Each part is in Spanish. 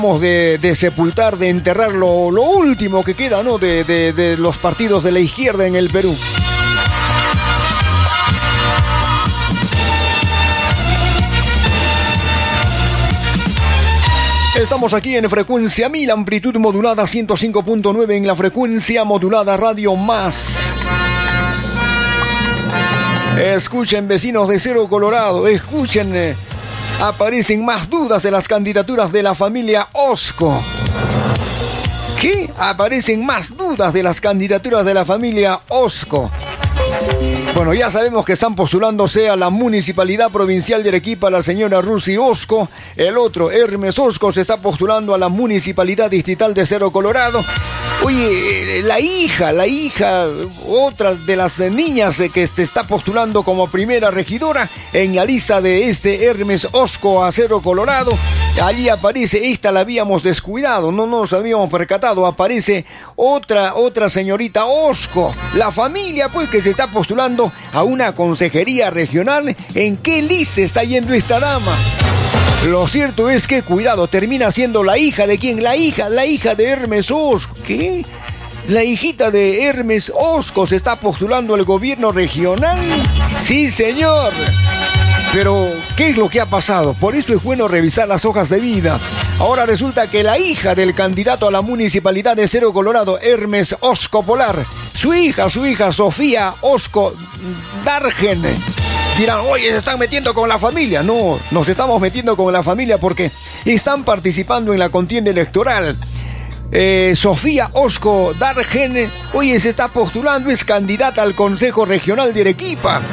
De sepultar, de enterrar lo último que queda, ¿no? De los partidos de la izquierda en el Perú. Estamos aquí en frecuencia 1000, amplitud modulada 105.9 en la frecuencia modulada Radio Más. Escuchen, vecinos de Cerro Colorado, escuchen. Aparecen más dudas de las candidaturas de la familia Osco. ¿Qué? Aparecen más dudas de las candidaturas de la familia Osco. Bueno, ya sabemos que están postulándose a la Municipalidad Provincial de Arequipa la señora Rusy Osco. El otro, Hermes Osco, se está postulando a la Municipalidad Distrital de Cerro Colorado. Oye, la hija, otra de las niñas que se está postulando como primera regidora en la lista de este Hermes Osco a Cerro Colorado. Allí aparece, esta la habíamos descuidado, no nos habíamos percatado, aparece otra señorita Osco. La familia, pues, que se está postulando a una consejería regional. ¿En qué lista está yendo esta dama? Lo cierto es que, cuidado, termina siendo la hija de quién, la hija de Hermes Osco. ¿Qué? La hijita de Hermes Osco se está postulando al gobierno regional. Sí, señor. Pero, ¿qué es lo que ha pasado? Por eso es bueno revisar las hojas de vida. Ahora resulta que la hija del candidato a la municipalidad de Cerro Colorado, Hermes Osco Polar, su hija Sofía Osco Dargen, dirán, oye, se están metiendo con la familia. No, nos estamos metiendo con la familia porque están participando en la contienda electoral. Sofía Osco Dargen, oye, se está postulando, es candidata al Consejo Regional de Arequipa.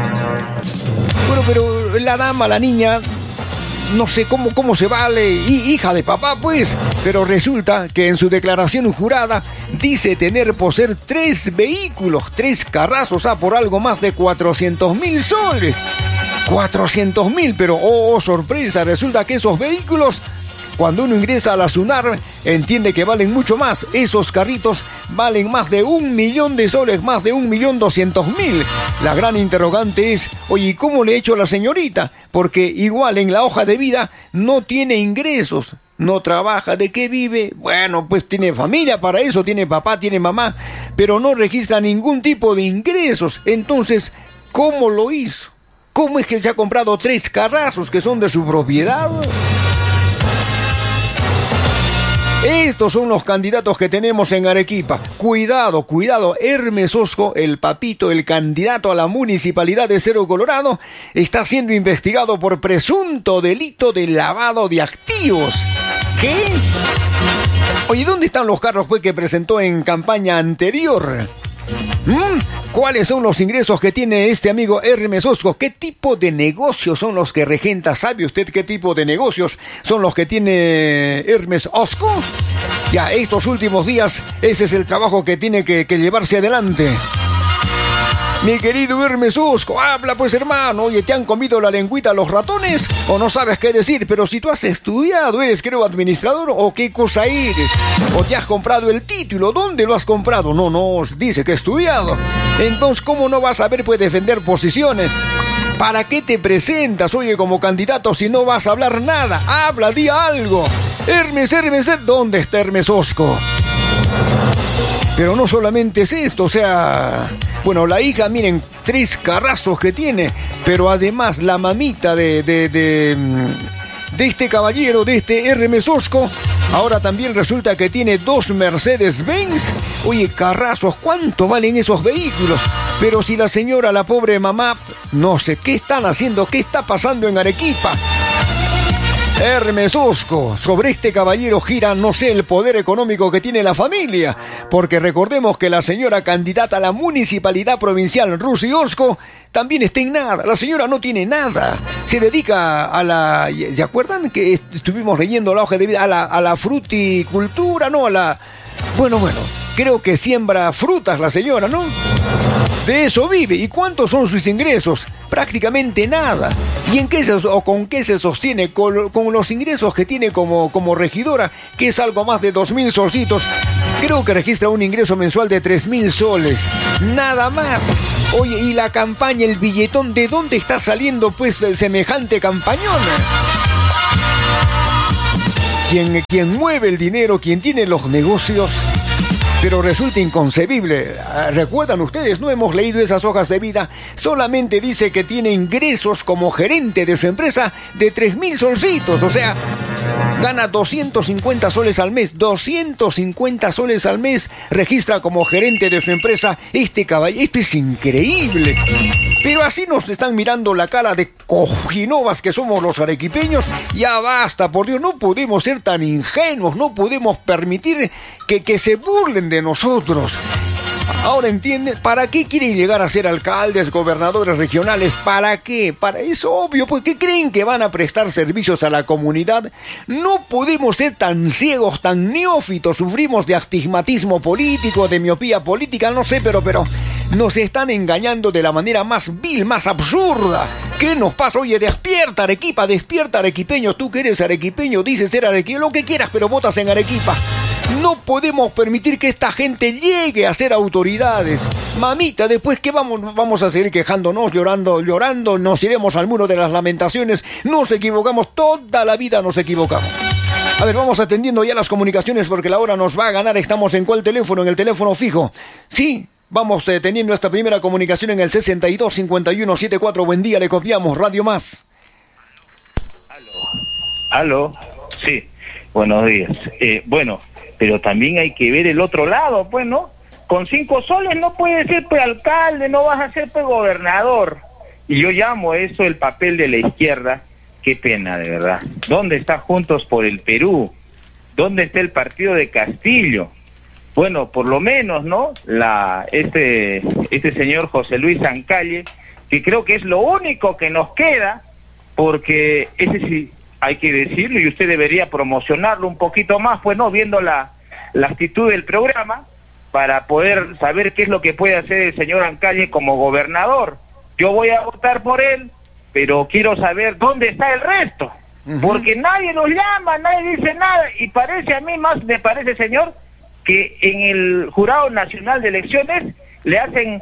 Bueno, pero la dama, la niña, no sé cómo se vale, hija de papá, pues. Pero resulta que en su declaración jurada dice poseer 3 vehículos, 3 carrazos, por algo más de 400.000 soles. 400.000, pero oh, sorpresa, resulta que esos vehículos, cuando uno ingresa a la SUNAR, entiende que valen mucho más. Esos carritos valen más de 1 millón de soles, más de 1.200.000. La gran interrogante es, oye, ¿cómo le he hecho a la señorita? Porque igual en la hoja de vida no tiene ingresos, no trabaja. ¿De qué vive? Bueno, pues tiene familia para eso, tiene papá, tiene mamá, pero no registra ningún tipo de ingresos. Entonces, ¿cómo lo hizo? ¿Cómo es que se ha comprado 3 carrazos que son de su propiedad? Estos son los candidatos que tenemos en Arequipa. Cuidado, Hermes Osco, el papito, el candidato a la municipalidad de Cerro Colorado, está siendo investigado por presunto delito de lavado de activos. ¿Qué? Oye, ¿dónde están los carros pues, que presentó en campaña anterior? ¿Cuáles son los ingresos que tiene este amigo Hermes Osco? ¿Qué tipo de negocios son los que regenta? ¿Sabe usted qué tipo de negocios son los que tiene Hermes Osco? Ya, estos últimos días, ese es el trabajo que tiene que llevarse adelante. Mi querido Hermes Osco, habla pues, hermano. Oye, ¿te han comido la lengüita los ratones? ¿O no sabes qué decir? Pero si tú has estudiado, ¿eres, creo, administrador? ¿O qué cosa eres? ¿O te has comprado el título? ¿Dónde lo has comprado? No, dice que he estudiado. Entonces, ¿cómo no vas a saber, pues, defender posiciones? ¿Para qué te presentas, oye, como candidato si no vas a hablar nada? Habla, di algo. Hermes, ¿dónde está Hermes Osco? Pero no solamente es esto, o sea... Bueno, la hija, miren, 3 carrazos que tiene, pero además la mamita de este caballero, de este Hermes Osco, ahora también resulta que tiene 2 Mercedes-Benz. Oye, carrazos, ¿cuánto valen esos vehículos? Pero si la señora, la pobre mamá, no sé qué están haciendo, qué está pasando en Arequipa. Hermes Osco, sobre este caballero gira, no sé, el poder económico que tiene la familia, porque recordemos que la señora candidata a la municipalidad provincial, Rusy Osco, también está en nada. La señora no tiene nada, se dedica a la... ¿Se acuerdan que estuvimos leyendo la hoja de vida? A la fruticultura, ¿no? Bueno, creo que siembra frutas la señora, ¿no? De eso vive. ¿Y cuántos son sus ingresos? Prácticamente nada. ¿Y con qué se sostiene? Con los ingresos que tiene como regidora, que es algo más de 2.000 solcitos. Creo que registra un ingreso mensual de 3.000 soles. Nada más. Oye, ¿y la campaña, el billetón, de dónde está saliendo pues semejante campañón? quien mueve el dinero, quien tiene los negocios. Pero resulta inconcebible. ¿Recuerdan ustedes? No hemos leído esas hojas de vida. Solamente dice que tiene ingresos como gerente de su empresa de 3.000 solcitos. O sea, gana 250 soles al mes. 250 soles al mes registra como gerente de su empresa este caballero. Esto es increíble. Pero así nos están mirando la cara de cojinovas que somos los arequipeños. Ya basta, por Dios, no podemos ser tan ingenuos, no podemos permitir que se burlen de nosotros. Ahora entienden, ¿para qué quieren llegar a ser alcaldes, gobernadores regionales? ¿Para qué? Para eso, obvio, pues ¿qué creen que van a prestar servicios a la comunidad? No podemos ser tan ciegos, tan neófitos, sufrimos de astigmatismo político, de miopía política, no sé, pero nos están engañando de la manera más vil, más absurda. ¿Qué nos pasa? Oye, despierta Arequipa, despierta arequipeño, tú que eres arequipeño, dices ser arequipeño, lo que quieras, pero votas en Arequipa. No podemos permitir que esta gente llegue a ser autoridades. Mamita, después que vamos a seguir quejándonos, llorando, nos iremos al muro de las lamentaciones. Nos equivocamos, toda la vida nos equivocamos. A ver, vamos atendiendo ya las comunicaciones porque la hora nos va a ganar. Estamos en ¿cuál teléfono? En el teléfono fijo. Sí, vamos teniendo esta primera comunicación en el 625174. Buen día, le copiamos. Radio Más. Aló, sí, buenos días. Bueno, pero también hay que ver el otro lado, pues, ¿no? Con 5 soles no puedes ser pues alcalde, no vas a ser pues gobernador. Y yo llamo eso el papel de la izquierda. Qué pena, de verdad. ¿Dónde está Juntos por el Perú? ¿Dónde está el partido de Castillo? Bueno, por lo menos, ¿no? Este señor José Luis Ancalle, que creo que es lo único que nos queda, porque ese sí hay que decirlo y usted debería promocionarlo un poquito más, pues no, viendo la actitud del programa, para poder saber qué es lo que puede hacer el señor Ancalle como gobernador. Yo voy a votar por él, pero quiero saber dónde está el resto, porque nadie nos llama, nadie dice nada, y me parece, señor, que en el Jurado Nacional de Elecciones le hacen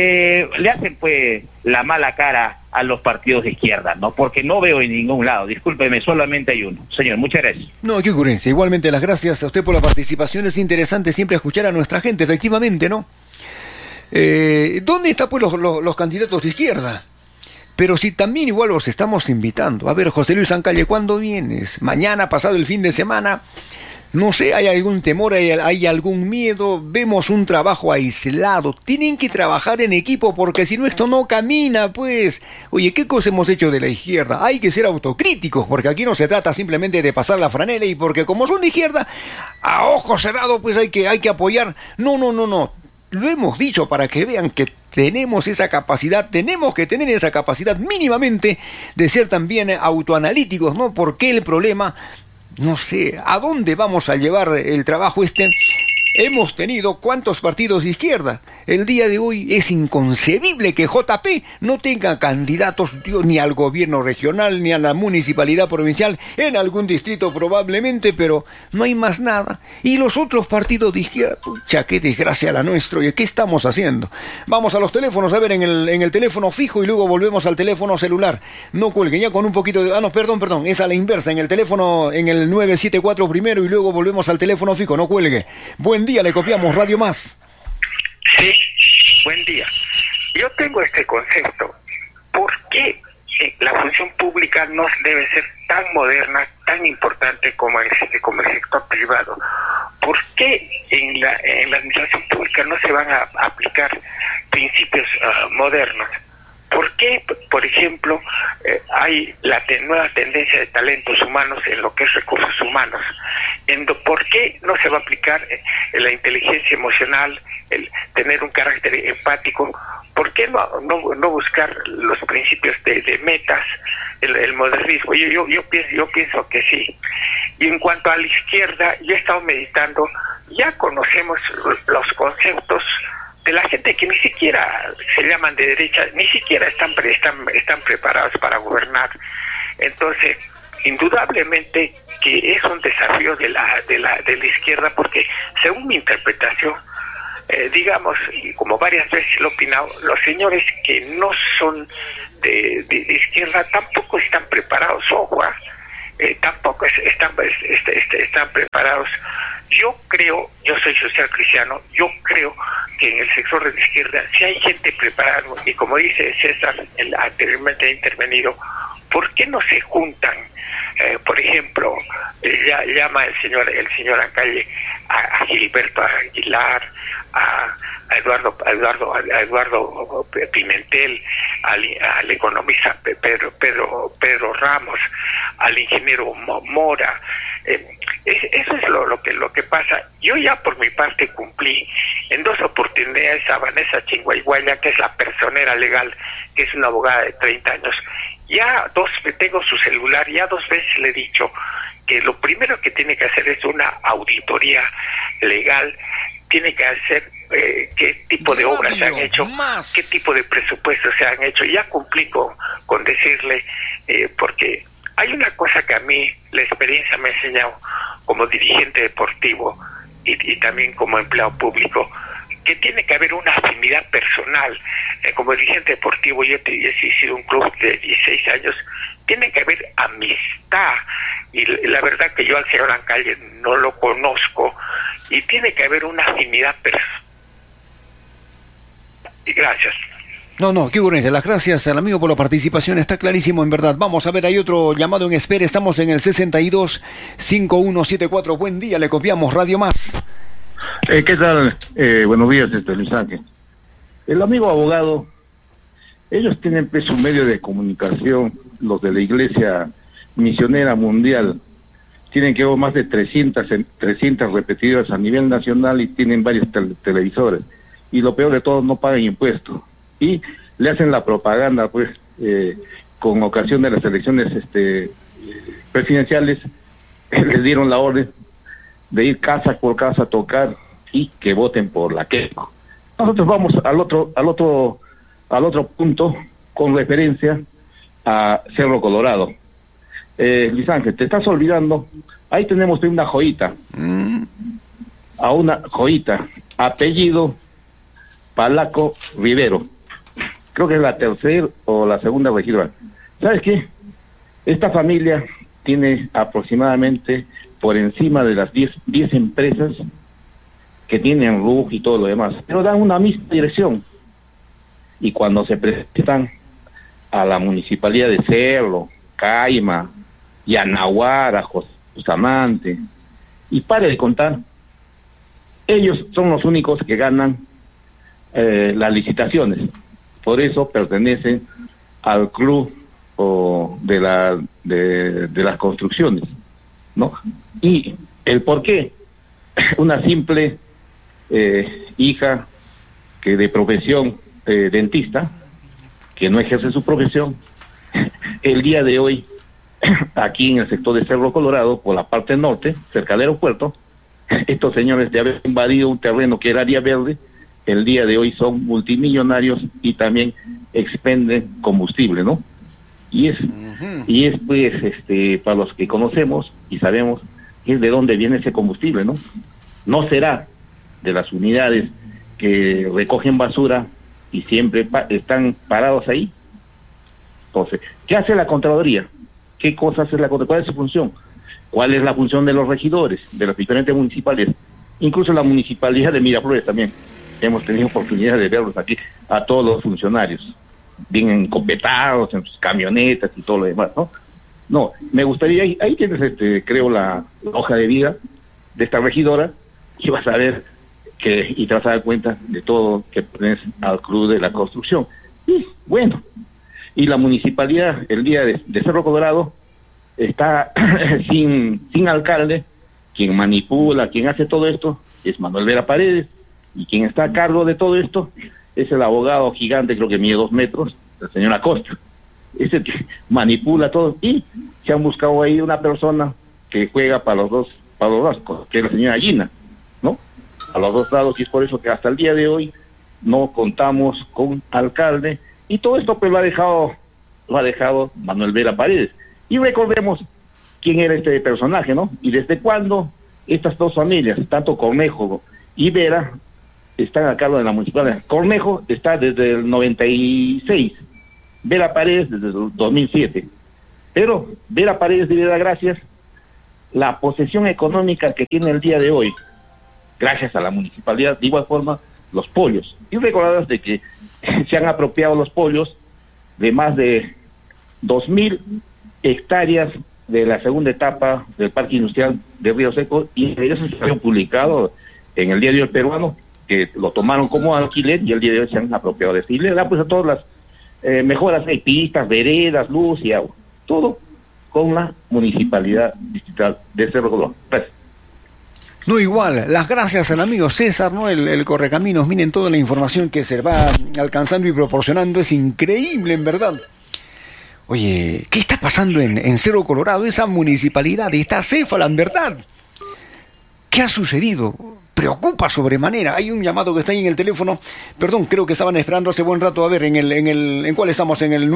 pues la mala cara a los partidos de izquierda, ¿no? Porque no veo en ningún lado, discúlpeme, solamente hay uno. Señor, muchas gracias. No, qué ocurrencia. Igualmente las gracias a usted por la participación. Es interesante siempre escuchar a nuestra gente, efectivamente, ¿no? ¿Dónde están pues los candidatos de izquierda? Pero si también igual los estamos invitando. A ver, José Luis Ancalle, ¿cuándo vienes? ¿Mañana, pasado el fin de semana? No sé, ¿hay algún temor, hay algún miedo? Vemos un trabajo aislado. Tienen que trabajar en equipo porque si no esto no camina, pues. Oye, ¿qué cosa hemos hecho de la izquierda? Hay que ser autocríticos porque aquí no se trata simplemente de pasar la franela y porque como son de izquierda, a ojo cerrado pues hay que apoyar. No. Lo hemos dicho para que vean que tenemos esa capacidad, tenemos que tener esa capacidad mínimamente de ser también autoanalíticos, ¿no? Porque el problema... No sé, ¿a dónde vamos a llevar el trabajo este? Hemos tenido ¿cuántos partidos de izquierda? El día de hoy es inconcebible que JP no tenga candidatos ni al gobierno regional ni a la municipalidad provincial, en algún distrito probablemente, pero no hay más nada. Y los otros partidos de izquierda, pucha, qué desgracia la nuestra, oye, ¿qué estamos haciendo? Vamos a los teléfonos, a ver, en el teléfono fijo y luego volvemos al teléfono celular. No cuelguen, ya con un poquito de... perdón, es a la inversa, en el teléfono, en el 974 primero y luego volvemos al teléfono fijo, no cuelgue. Buen día, le copiamos Radio Más. Sí, buen día. Yo tengo este concepto. ¿Por qué la función pública no debe ser tan moderna, tan importante como el sector privado? ¿Por qué en la administración pública no se van a aplicar principios modernos? ¿Por qué, por ejemplo, hay la nueva tendencia de talentos humanos en lo que es recursos humanos? ¿Por qué no se va a aplicar la inteligencia emocional, el tener un carácter empático? ¿Por qué no buscar los principios de metas, el modernismo? Yo pienso que sí. Y en cuanto a la izquierda, yo he estado meditando, ya conocemos los conceptos de la gente que ni siquiera se llaman de derecha, ni siquiera están preparados para gobernar. Entonces, indudablemente que es un desafío de la izquierda, porque según mi interpretación, digamos, y como varias veces lo he opinado, los señores que no son de izquierda tampoco están preparados, ojo, tampoco están preparados. Yo soy social cristiano, yo creo que en el sector de la izquierda si hay gente preparada, y como dice César, el anteriormente intervenido, ¿por qué no se juntan? Por ejemplo, llama el señor Ancalle a Gilberto Aguilar, a Eduardo Pimentel, al economista Pedro Ramos, al ingeniero Mora. Eso es lo que pasa. Yo ya por mi parte cumplí en 2 oportunidades a Vanessa Chinguayguaya, que es la personera legal, que es una abogada de 30 años. Ya tengo su celular, ya 2 veces le he dicho que lo primero que tiene que hacer es una auditoría legal, tiene que hacer qué tipo de obras se han hecho, qué tipo de presupuestos se han hecho. Ya cumplí con decirle, porque hay una cosa que a mí la experiencia me ha enseñado como dirigente deportivo y también como empleado público, que tiene que haber una afinidad personal. Como dirigente deportivo, yo he sido un club de 16 años, tiene que haber amistad, y la verdad que yo al señor Ancalle no lo conozco, y tiene que haber una afinidad personal. Y gracias. No, qué ocurrencia. Las gracias al amigo por la participación, está clarísimo en verdad. Vamos a ver, hay otro llamado en espera, estamos en el 625174. Buen día, le copiamos Radio Más. ¿Qué tal? Buenos días, Luis Ángel. El amigo abogado, ellos tienen pues un medio de comunicación, los de la Iglesia Misionera Mundial, tienen que más de 300 repetidas a nivel nacional y tienen varios televisores. Y lo peor de todo, no pagan impuestos. Y le hacen la propaganda, pues, con ocasión de las elecciones presidenciales, les dieron la orden de ir casa por casa a tocar y que voten por la Keiko. Nosotros vamos al otro punto con referencia a Cerro Colorado. Luis Ángel, te estás olvidando, ahí tenemos una joyita, apellido Palaco Rivero, creo que es la tercera o la segunda regidora. ¿Sabes qué? Esta familia tiene aproximadamente por encima de las 10 empresas que tienen RUG y todo lo demás, pero dan una misma dirección. Y cuando se presentan a la municipalidad de Cerro, Caima, Yanaguara, Bustamante, y pare de contar, ellos son los únicos que ganan las licitaciones. Por eso pertenecen al club de las construcciones, ¿no? Y el por qué, una simple hija que de profesión dentista, que no ejerce su profesión, el día de hoy, aquí en el sector de Cerro Colorado, por la parte norte, cerca del aeropuerto, estos señores de haber invadido un terreno que era área verde, el día de hoy son multimillonarios y también expenden combustible, ¿no? Y es pues para los que conocemos y sabemos es de dónde viene ese combustible, ¿no? No será de las unidades que recogen basura y siempre están parados ahí. Entonces, ¿qué hace la Contraloría? ¿Qué cosa hace la Contraloría? ¿Cuál es su función? ¿Cuál es la función de los regidores, de las diferentes municipalidades? Incluso la municipalidad de Miraflores también. Hemos tenido oportunidad de verlos aquí, a todos los funcionarios, bien encopetados en sus camionetas y todo lo demás, ¿no? No, me gustaría, ahí tienes, creo, la hoja de vida de esta regidora, y vas a ver y te vas a dar cuenta de todo que pertenece al club de la construcción. Y bueno, y la municipalidad, el día de Cerro Colorado, está sin alcalde. Quien manipula, quien hace todo esto, es Manuel Vera Paredes, y quien está a cargo de todo esto es el abogado gigante, creo que mide 2 metros, el señor Acosta. Ese que manipula todo, y se han buscado ahí una persona que juega para los dos, que es la señora Gina, ¿no? A los dos lados, y es por eso que hasta el día de hoy no contamos con alcalde, y todo esto pues lo ha dejado Manuel Vera Paredes. Y recordemos quién era este personaje, ¿no? Y desde cuándo estas dos familias, tanto Cornejo y Vera, están a cargo de la municipalidad. Cornejo está desde el 96, Vera Paredes desde el 2007. Pero Vera Paredes debe dar gracias la posesión económica que tiene el día de hoy, gracias a la municipalidad, de igual forma los pollos. Y recordadas de que se han apropiado los pollos de más de 2.000 hectáreas de la segunda etapa del Parque Industrial de Río Seco, y eso se había publicado en el diario El Peruano, que lo tomaron como alquiler y el día de hoy se han apropiado de esto. Y le da pues a todas las mejoras, hay pistas, veredas, luz y agua, todo con la municipalidad distrital de Cerro Colorado. Gracias. No, igual, las gracias al amigo César, ¿no? El Correcaminos. Miren, toda la información que se va alcanzando y proporcionando es increíble, en verdad. Oye, ¿qué está pasando en Cerro Colorado? Esa municipalidad está acéfala, en verdad. ¿Qué ha sucedido? Preocupa sobremanera. Hay un llamado que está ahí en el teléfono. Perdón, creo que estaban esperando hace buen rato. A ver, ¿en cuál estamos? En el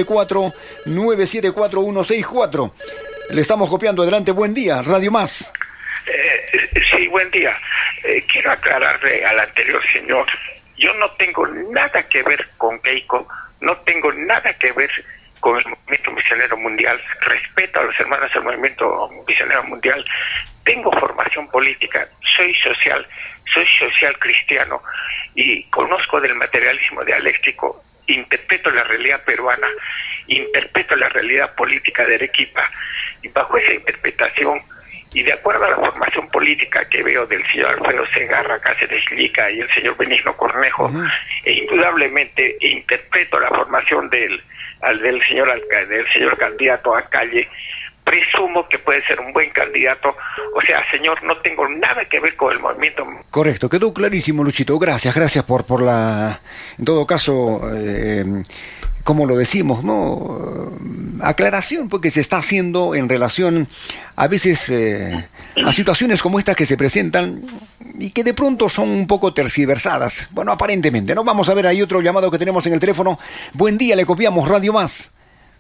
974-164. Le estamos copiando. Adelante, buen día. Radio Más. Sí, buen día. Quiero aclararle al anterior señor. Yo no tengo nada que ver con Keiko. No tengo nada que ver con el movimiento misionero mundial. Respeto a los hermanos del movimiento misionero mundial. Tengo formación política, soy social cristiano y conozco del materialismo dialéctico, interpreto la realidad peruana, interpreto la realidad política de Arequipa, y bajo esa interpretación y de acuerdo a la formación política que veo del señor Alfredo Segarra Cáceres Lica y el señor Benigno Cornejo, indudablemente interpreto la formación del señor candidato a Calle. Presumo que puede ser un buen candidato. O sea, señor, no tengo nada que ver con el movimiento. Correcto, quedó clarísimo, Luchito. Gracias por la, en todo caso, como lo decimos, ¿no? Aclaración, porque se está haciendo en relación a veces a situaciones como estas que se presentan y que de pronto son un poco tergiversadas. Bueno, aparentemente, ¿no? Vamos a ver, hay otro llamado que tenemos en el teléfono. Buen día, le copiamos Radio Más.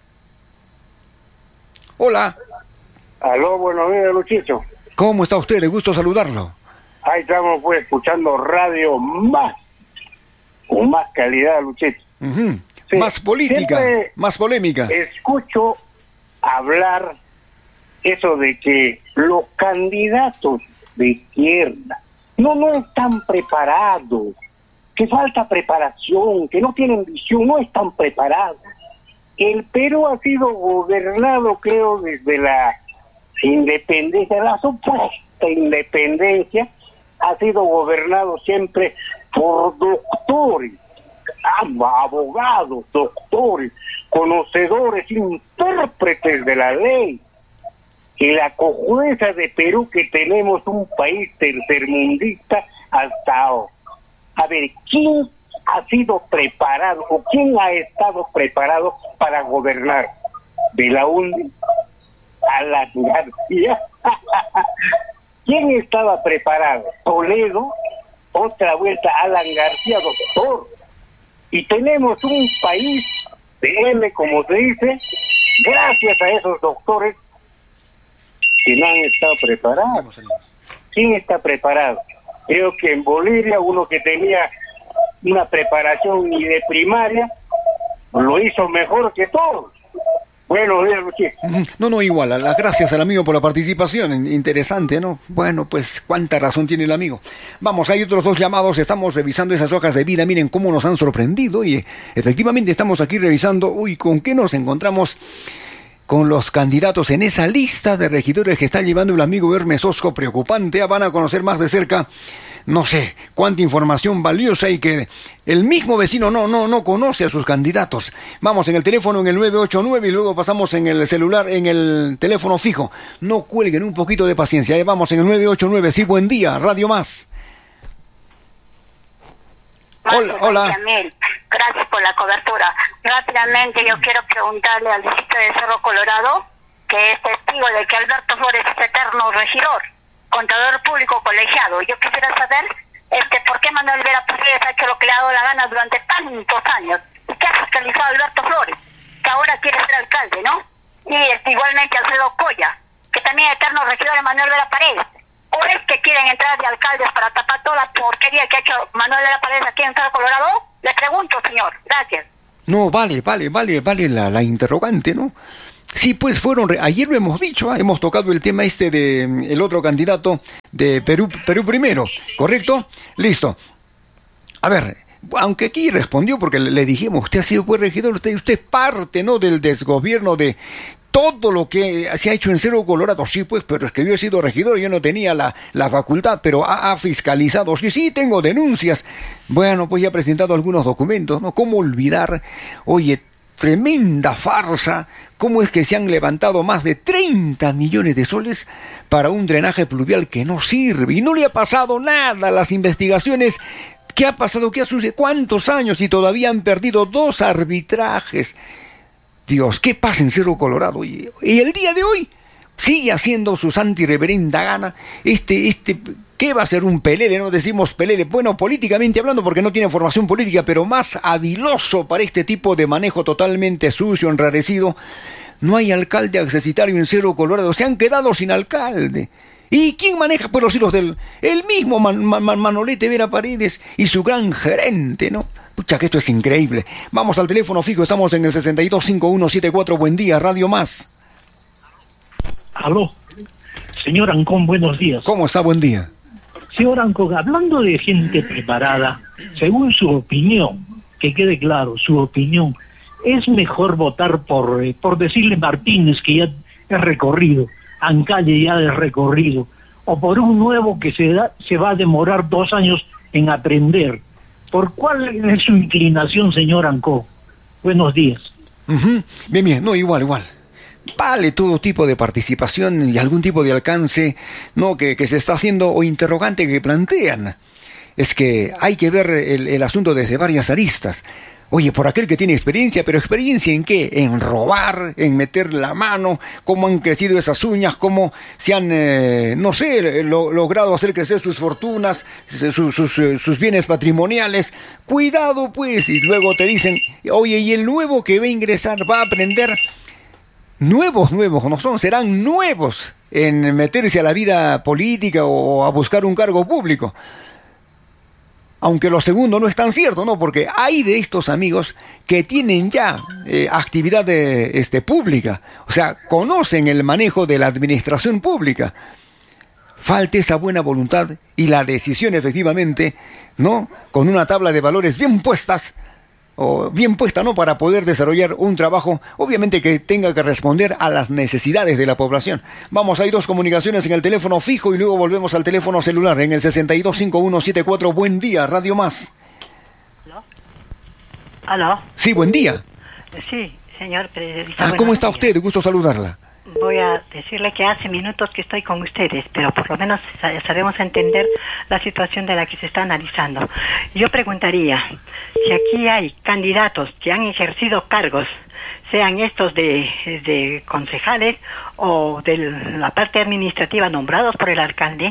Hola. Aló, buenos días, Luchito. ¿Cómo está usted? Le gusto saludarlo. Ahí estamos pues escuchando Radio Más, con más calidad, Luchito. Uh-huh. Sí, más política, más polémica. Escucho hablar eso de que los candidatos de izquierda no están preparados, que falta preparación, que no tienen visión, no están preparados. El Perú ha sido gobernado, creo, desde la independencia, la supuesta independencia, ha sido gobernado siempre por doctores, abogados, doctores, conocedores, intérpretes de la ley. Y la cojudeza de Perú, que tenemos un país tercermundista hasta ahora. A ver, ¿quién ha sido preparado o quién ha estado preparado para gobernar? De la UNE a la García. ¿Quién estaba preparado? Toledo, otra vuelta Alan García, doctor. Y tenemos un país de M, como se dice, gracias a esos doctores que no han estado preparados. ¿Quién está preparado? Creo que en Bolivia uno que tenía una preparación ni de primaria lo hizo mejor que todos. Buenos días, Luchito. No, igual, las gracias al amigo por la participación, interesante, ¿no? Bueno, pues cuánta razón tiene el amigo. Vamos, hay otros dos llamados, estamos revisando esas hojas de vida, miren cómo nos han sorprendido y efectivamente estamos aquí revisando, ¿con qué nos encontramos? Con los candidatos en esa lista de regidores que está llevando el amigo Hermes Osco, preocupante. Van a conocer más de cerca, no sé, cuánta información valiosa y que el mismo vecino no conoce a sus candidatos. Vamos en el teléfono en el 989 y luego pasamos en el celular, en el teléfono fijo. No cuelguen, un poquito de paciencia. Vamos en el 989, sí, buen día, Radio Más. Hola. Gracias por la cobertura. Rápidamente yo quiero preguntarle al distrito de Cerro Colorado, que es testigo de que Alberto Flores es eterno regidor, contador público colegiado. Yo quisiera saber por qué Manuel Vera Paredes ha hecho lo que le ha dado la gana durante tantos años. ¿Y qué ha fiscalizado Alberto Flores? Que ahora quiere ser alcalde, ¿no? Y igualmente Alfredo Coya, que también es eterno regidor de Manuel Vera Paredes. ¿O es que quieren entrar de alcaldes para tapar toda la porquería que ha hecho Manuel Vera Paredes aquí en Cerro Colorado? Le pregunto, señor. Gracias. No, vale la interrogante, ¿no? Sí, pues ayer lo hemos dicho, hemos tocado el tema de el otro candidato de Perú Primero, ¿correcto? Listo. A ver, aunque aquí respondió porque le dijimos, usted ha sido pues regidor, usted es parte, ¿no?, del desgobierno de todo lo que se ha hecho en Cerro Colorado. Sí, pues, pero es que yo he sido regidor, yo no tenía la facultad, pero ha fiscalizado. Sí, tengo denuncias. Bueno, pues ya ha presentado algunos documentos, ¿no? ¿Cómo olvidar? Oye, tremenda farsa. ¿Cómo es que se han levantado más de 30 millones de soles para un drenaje pluvial que no sirve? Y no le ha pasado nada a las investigaciones. ¿Qué ha pasado? ¿Qué ha sucedido? ¿Cuántos años? Y todavía han perdido 2 arbitrajes. Dios, ¿qué pasa en Cerro Colorado? Y el día de hoy sigue haciendo su santa y reverenda gana. ¿Qué va a ser un pelele? No decimos pelele. Bueno, políticamente hablando, porque no tiene formación política, pero más habiloso para este tipo de manejo totalmente sucio, enrarecido. No hay alcalde accesitario en Cerro Colorado. Se han quedado sin alcalde. ¿Y quién maneja pues los hilos el mismo Manolete Vera Paredes y su gran gerente, ¿no? Pucha, que esto es increíble. Vamos al teléfono fijo, estamos en el 625174. Buen día, Radio Más. Aló, señor Ancón, buenos días. ¿Cómo está? Buen día. Señor Ancón, hablando de gente preparada, según su opinión, que quede claro, su opinión, ¿es mejor votar por decirle Martínez, que ya es recorrido, Ancalle ya es recorrido, o por un nuevo que se va a demorar 2 años en aprender? ¿Por cuál es su inclinación, señor Ancó? Buenos días. Bien, no, igual. Vale todo tipo de participación y algún tipo de alcance, ¿no?, que se está haciendo o interrogante que plantean. Es que hay que ver el asunto desde varias aristas. Oye, por aquel que tiene experiencia, ¿pero experiencia en qué? En robar, en meter la mano, cómo han crecido esas uñas, cómo se han, logrado hacer crecer sus fortunas, sus bienes patrimoniales. Cuidado, pues, y luego te dicen, oye, y el nuevo que va a ingresar va a aprender, nuevos no son, serán nuevos en meterse a la vida política o a buscar un cargo público. Aunque lo segundo no es tan cierto, ¿no? Porque hay de estos amigos que tienen ya actividad pública. O sea, conocen el manejo de la administración pública. Falta esa buena voluntad y la decisión, efectivamente, ¿no?, con una tabla de valores bien puesta, ¿no?, para poder desarrollar un trabajo, obviamente, que tenga que responder a las necesidades de la población. Vamos, hay 2 comunicaciones en el teléfono fijo y luego volvemos al teléfono celular en el 625174. Buen día, Radio Más. ¿Aló? Sí, buen día. Sí, señor periodista. ¿Cómo está usted? Gusto saludarla. Voy a decirle que hace minutos que estoy con ustedes, pero por lo menos sabemos entender la situación de la que se está analizando. Yo preguntaría, si aquí hay candidatos que han ejercido cargos, sean estos de concejales o de la parte administrativa nombrados por el alcalde,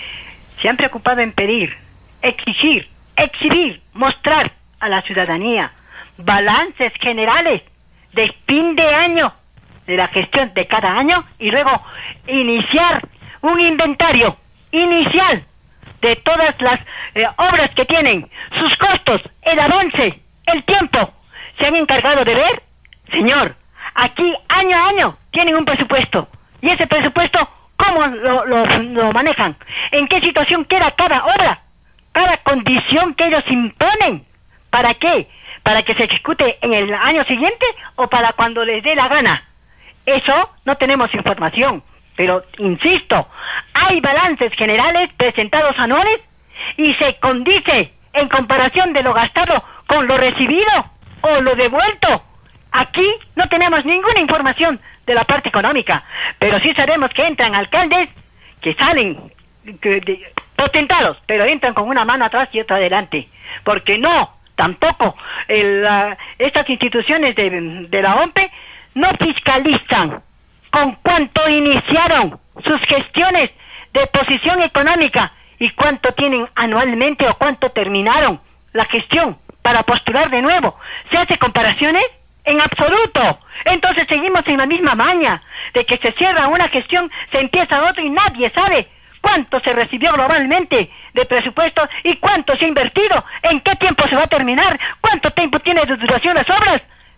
se han preocupado en pedir, exigir, exhibir, mostrar a la ciudadanía balances generales de fin de año, de la gestión de cada año, y luego iniciar un inventario inicial de todas las obras que tienen, sus costos, el avance, el tiempo. ¿Se han encargado de ver? Señor, aquí año a año tienen un presupuesto, y ese presupuesto, ¿cómo lo manejan? ¿En qué situación queda cada obra? Cada condición que ellos imponen. ¿Para qué? ¿Para que se ejecute en el año siguiente o para cuando les dé la gana? Eso no tenemos información, pero insisto, hay balances generales presentados anuales y se condice en comparación de lo gastado con lo recibido o lo devuelto. Aquí no tenemos ninguna información de la parte económica, pero sí sabemos que entran alcaldes que salen potentados, pero entran con una mano atrás y otra adelante, porque tampoco estas instituciones de la OMPE no fiscalizan con cuánto iniciaron sus gestiones de posición económica y cuánto tienen anualmente o cuánto terminaron la gestión para postular de nuevo. ¿Se hace comparaciones? En absoluto. Entonces seguimos en la misma maña de que se cierra una gestión, se empieza otra y nadie sabe cuánto se recibió globalmente de presupuesto y cuánto se ha invertido, en qué tiempo se va a terminar, cuánto tiempo tiene de duración las obras.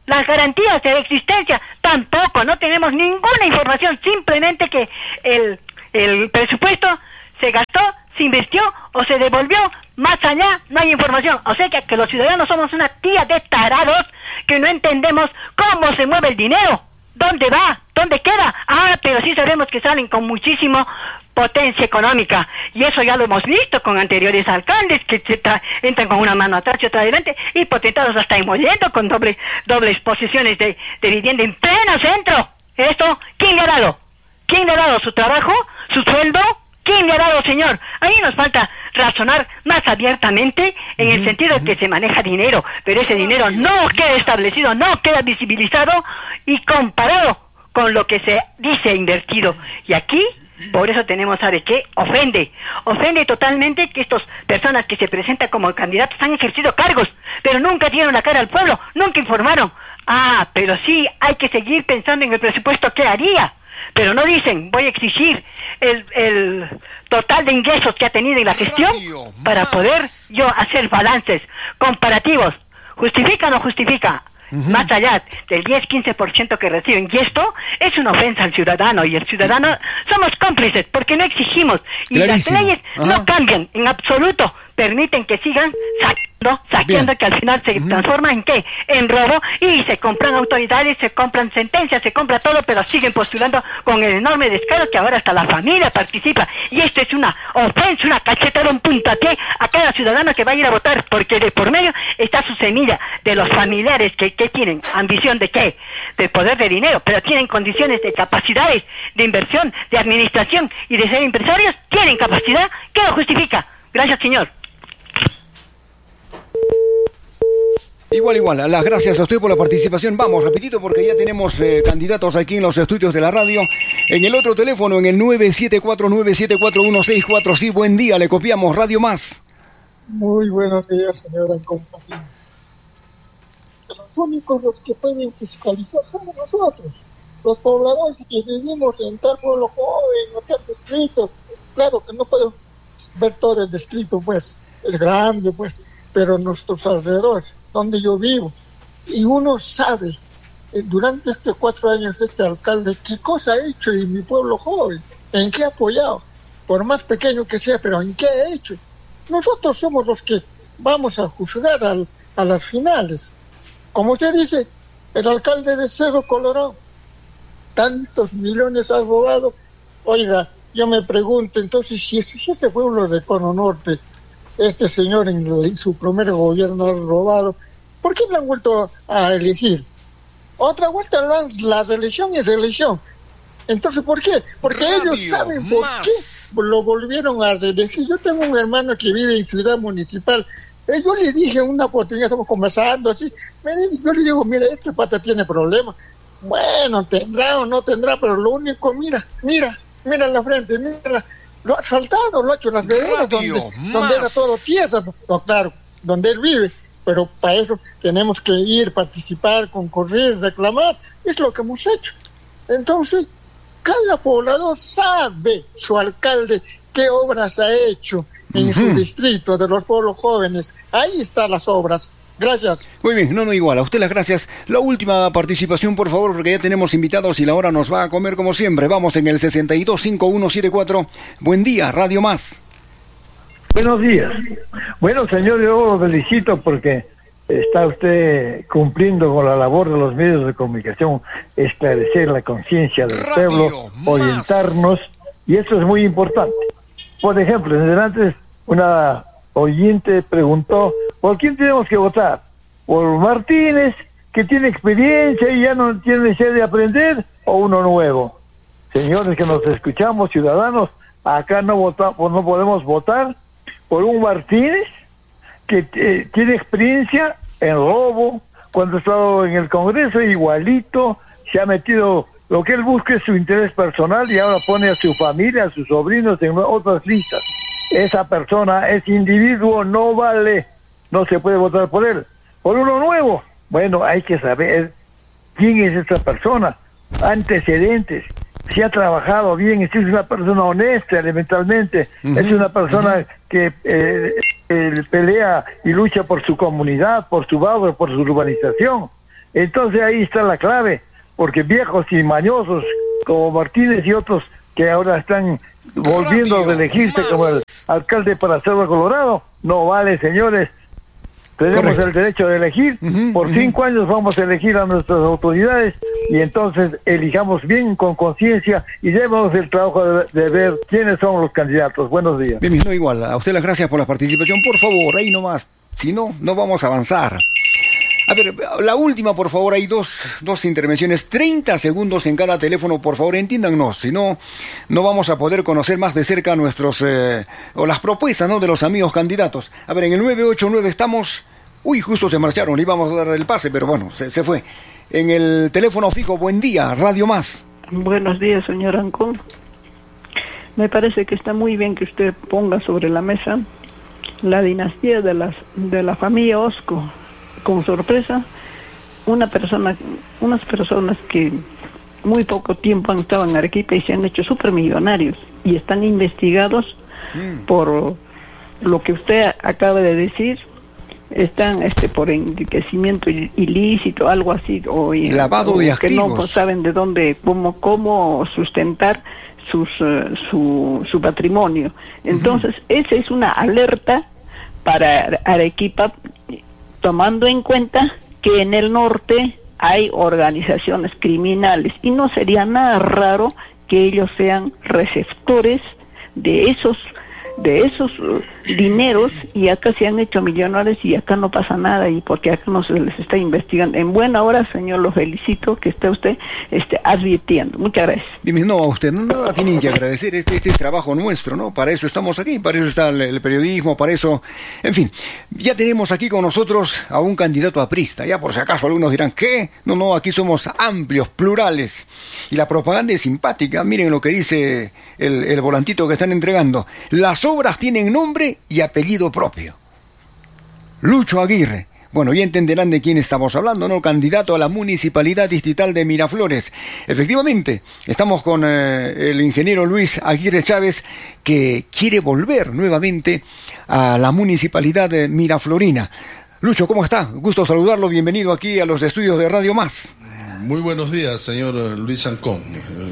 las garantías de existencia? Tampoco, no tenemos ninguna información, simplemente que el presupuesto se gastó, se invirtió o se devolvió, más allá no hay información. O sea que los ciudadanos somos una tía de tarados que no entendemos cómo se mueve el dinero, dónde va, dónde queda. Pero sí sabemos que salen con muchísimo potencia económica, y eso ya lo hemos visto con anteriores alcaldes que entran con una mano atrás y otra adelante, y potentados hasta enmollendo con dobles posiciones de vivienda en pleno centro. Esto, ¿quién le ha dado? ¿Quién le ha dado su trabajo, su sueldo? ¿Quién le ha dado, señor? Ahí nos falta razonar más abiertamente en el sentido de que se maneja dinero, pero ese dinero no queda establecido, no queda visibilizado y comparado con lo que se dice invertido. Y aquí, por eso tenemos, ¿sabe qué? Ofende totalmente que estas personas que se presentan como candidatos han ejercido cargos, pero nunca dieron la cara al pueblo, nunca informaron. Pero sí hay que seguir pensando en el presupuesto que haría. Pero no dicen, voy a exigir el total de ingresos que ha tenido en la gestión para poder yo hacer balances comparativos. ¿Justifica o no justifica? Más allá del 10-15% que reciben. Y esto es una ofensa al ciudadano. Y el ciudadano somos cómplices porque no exigimos. Y las leyes no cambian en absoluto. Permiten que sigan saqueando, que al final se transforma en ¿qué? En robo, y se compran autoridades, se compran sentencias, se compra todo, pero siguen postulando con el enorme descaro que ahora hasta la familia participa. Y esto es una ofensa, una cachetada, un puntapié a cada ciudadano que va a ir a votar, porque de por medio está su semilla de los familiares que tienen ambición de ¿qué? De poder de dinero, pero tienen condiciones de capacidades de inversión, de administración y de ser empresarios, tienen capacidad que lo justifica. Gracias, señor. Igual, las gracias a usted por la participación. Vamos, repetito, porque ya tenemos candidatos aquí en los estudios de la radio. En el otro teléfono, en el 974-974-164. Sí, buen día, le copiamos Radio Más. Muy buenos días, señora compañera. Los únicos los que pueden fiscalizar somos nosotros, los pobladores que vivimos en tal pueblo joven o tal distrito. Claro que no podemos ver todo el distrito, pues, es grande, pues, pero nuestros alrededores, donde yo vivo, y uno sabe, durante estos 4 años este alcalde, qué cosa ha hecho en mi pueblo joven, en qué ha apoyado, por más pequeño que sea, pero en qué ha hecho. Nosotros somos los que vamos a juzgar a las finales. Como usted dice, el alcalde de Cerro Colorado, tantos millones ha robado. Oiga, yo me pregunto, entonces, si ese pueblo de Cono Norte, este señor en su primer gobierno ha robado, ¿por qué lo han vuelto a elegir? Otra vuelta, la reelección es reelección. Entonces, ¿por qué? Porque ellos saben por qué lo volvieron a reelegir. Yo tengo un hermano que vive en Ciudad Municipal. Yo le dije una oportunidad, estamos conversando así, yo le digo, mira, este pata tiene problemas. Bueno, tendrá o no tendrá, pero lo único, mira la frente, mira, lo ha asfaltado, lo ha hecho en las veredas donde era todo tierra, no, claro, donde él vive, pero para eso tenemos que ir, participar, concurrir, reclamar, es lo que hemos hecho. Entonces, cada poblador sabe, su alcalde, qué obras ha hecho en su distrito de los pueblos jóvenes. Ahí están las obras. Gracias. Muy bien, no igual, a usted las gracias. La última participación, por favor, porque ya tenemos invitados y la hora nos va a comer como siempre. Vamos en el 625174. Buen día, Radio Más. Buenos días. Bueno, señor, yo lo felicito porque está usted cumpliendo con la labor de los medios de comunicación, esclarecer la conciencia del pueblo, orientarnos, y eso es muy importante. Por ejemplo, antes una oyente preguntó, ¿por quién tenemos que votar? ¿Por Martínez, que tiene experiencia y ya no tiene necesidad de aprender, o uno nuevo? Señores que nos escuchamos, ciudadanos, acá no podemos votar por un Martínez que tiene experiencia en robo, cuando ha estado en el Congreso igualito, se ha metido, lo que él busca es su interés personal y ahora pone a su familia, a sus sobrinos en otras listas. Esa persona, ese individuo no vale, no se puede votar por él. Por uno nuevo, bueno, hay que saber quién es esa persona, antecedentes, si ha trabajado bien, si es una persona honesta elementalmente, es una persona que pelea y lucha por su comunidad, por su barrio, por su urbanización. Entonces ahí está la clave, porque viejos y mañosos como Martínez y otros que ahora están volviendo a reelegirse como el alcalde para Cerro Colorado, no vale, señores. Tenemos el derecho de elegir. Por 5 años vamos a elegir a nuestras autoridades y entonces elijamos bien, con conciencia, y demos el trabajo de ver quiénes son los candidatos. Buenos días. Bien, no, igual. A usted las gracias por la participación. Por favor, ahí nomás. Si no, no vamos a avanzar. A ver, la última, por favor. Hay dos intervenciones. 30 segundos en cada teléfono, por favor. Entiéndanos. Si no, no vamos a poder conocer más de cerca nuestros o las propuestas, ¿no?, de los amigos candidatos. A ver, en el 989 estamos... Uy, justo se marcharon, le íbamos a dar el pase, pero bueno, se fue. En el teléfono fijo, buen día, Radio Más. Buenos días, señor Ancón. Me parece que está muy bien que usted ponga sobre la mesa la dinastía de la familia Osco. Con sorpresa, unas personas que muy poco tiempo han estado en Arequipa y se han hecho supermillonarios y están investigados por lo que usted acaba de decir. Están por enriquecimiento ilícito, algo así, o lavado de activos, que no saben de dónde, cómo sustentar su patrimonio. Entonces, esa es una alerta para Arequipa, tomando en cuenta que en el norte hay organizaciones criminales y no sería nada raro que ellos sean receptores de esos dineros, y acá se han hecho millonarios y acá no pasa nada, y porque acá no se les está investigando. En buena hora, señor, lo felicito que esté usted advirtiendo. Muchas gracias. Dime, no, a usted nada tienen que agradecer, este es trabajo nuestro, ¿no? Para eso estamos aquí, para eso está el periodismo, para eso, en fin. Ya tenemos aquí con nosotros a un candidato aprista, ya por si acaso algunos dirán, ¿qué? No, aquí somos amplios, plurales, y la propaganda es simpática. Miren lo que dice el volantito que están entregando. Las obras tienen nombre y apellido propio. Lucho Aguirre. Bueno, ya entenderán de quién estamos hablando, ¿no? Candidato a la Municipalidad Distrital de Miraflores. Efectivamente, estamos con el ingeniero Luis Aguirre Chávez, que quiere volver nuevamente a la Municipalidad de Miraflorina. Lucho, ¿cómo está? Gusto saludarlo. Bienvenido aquí a los estudios de Radio Más. Muy buenos días, señor Luis Ancón.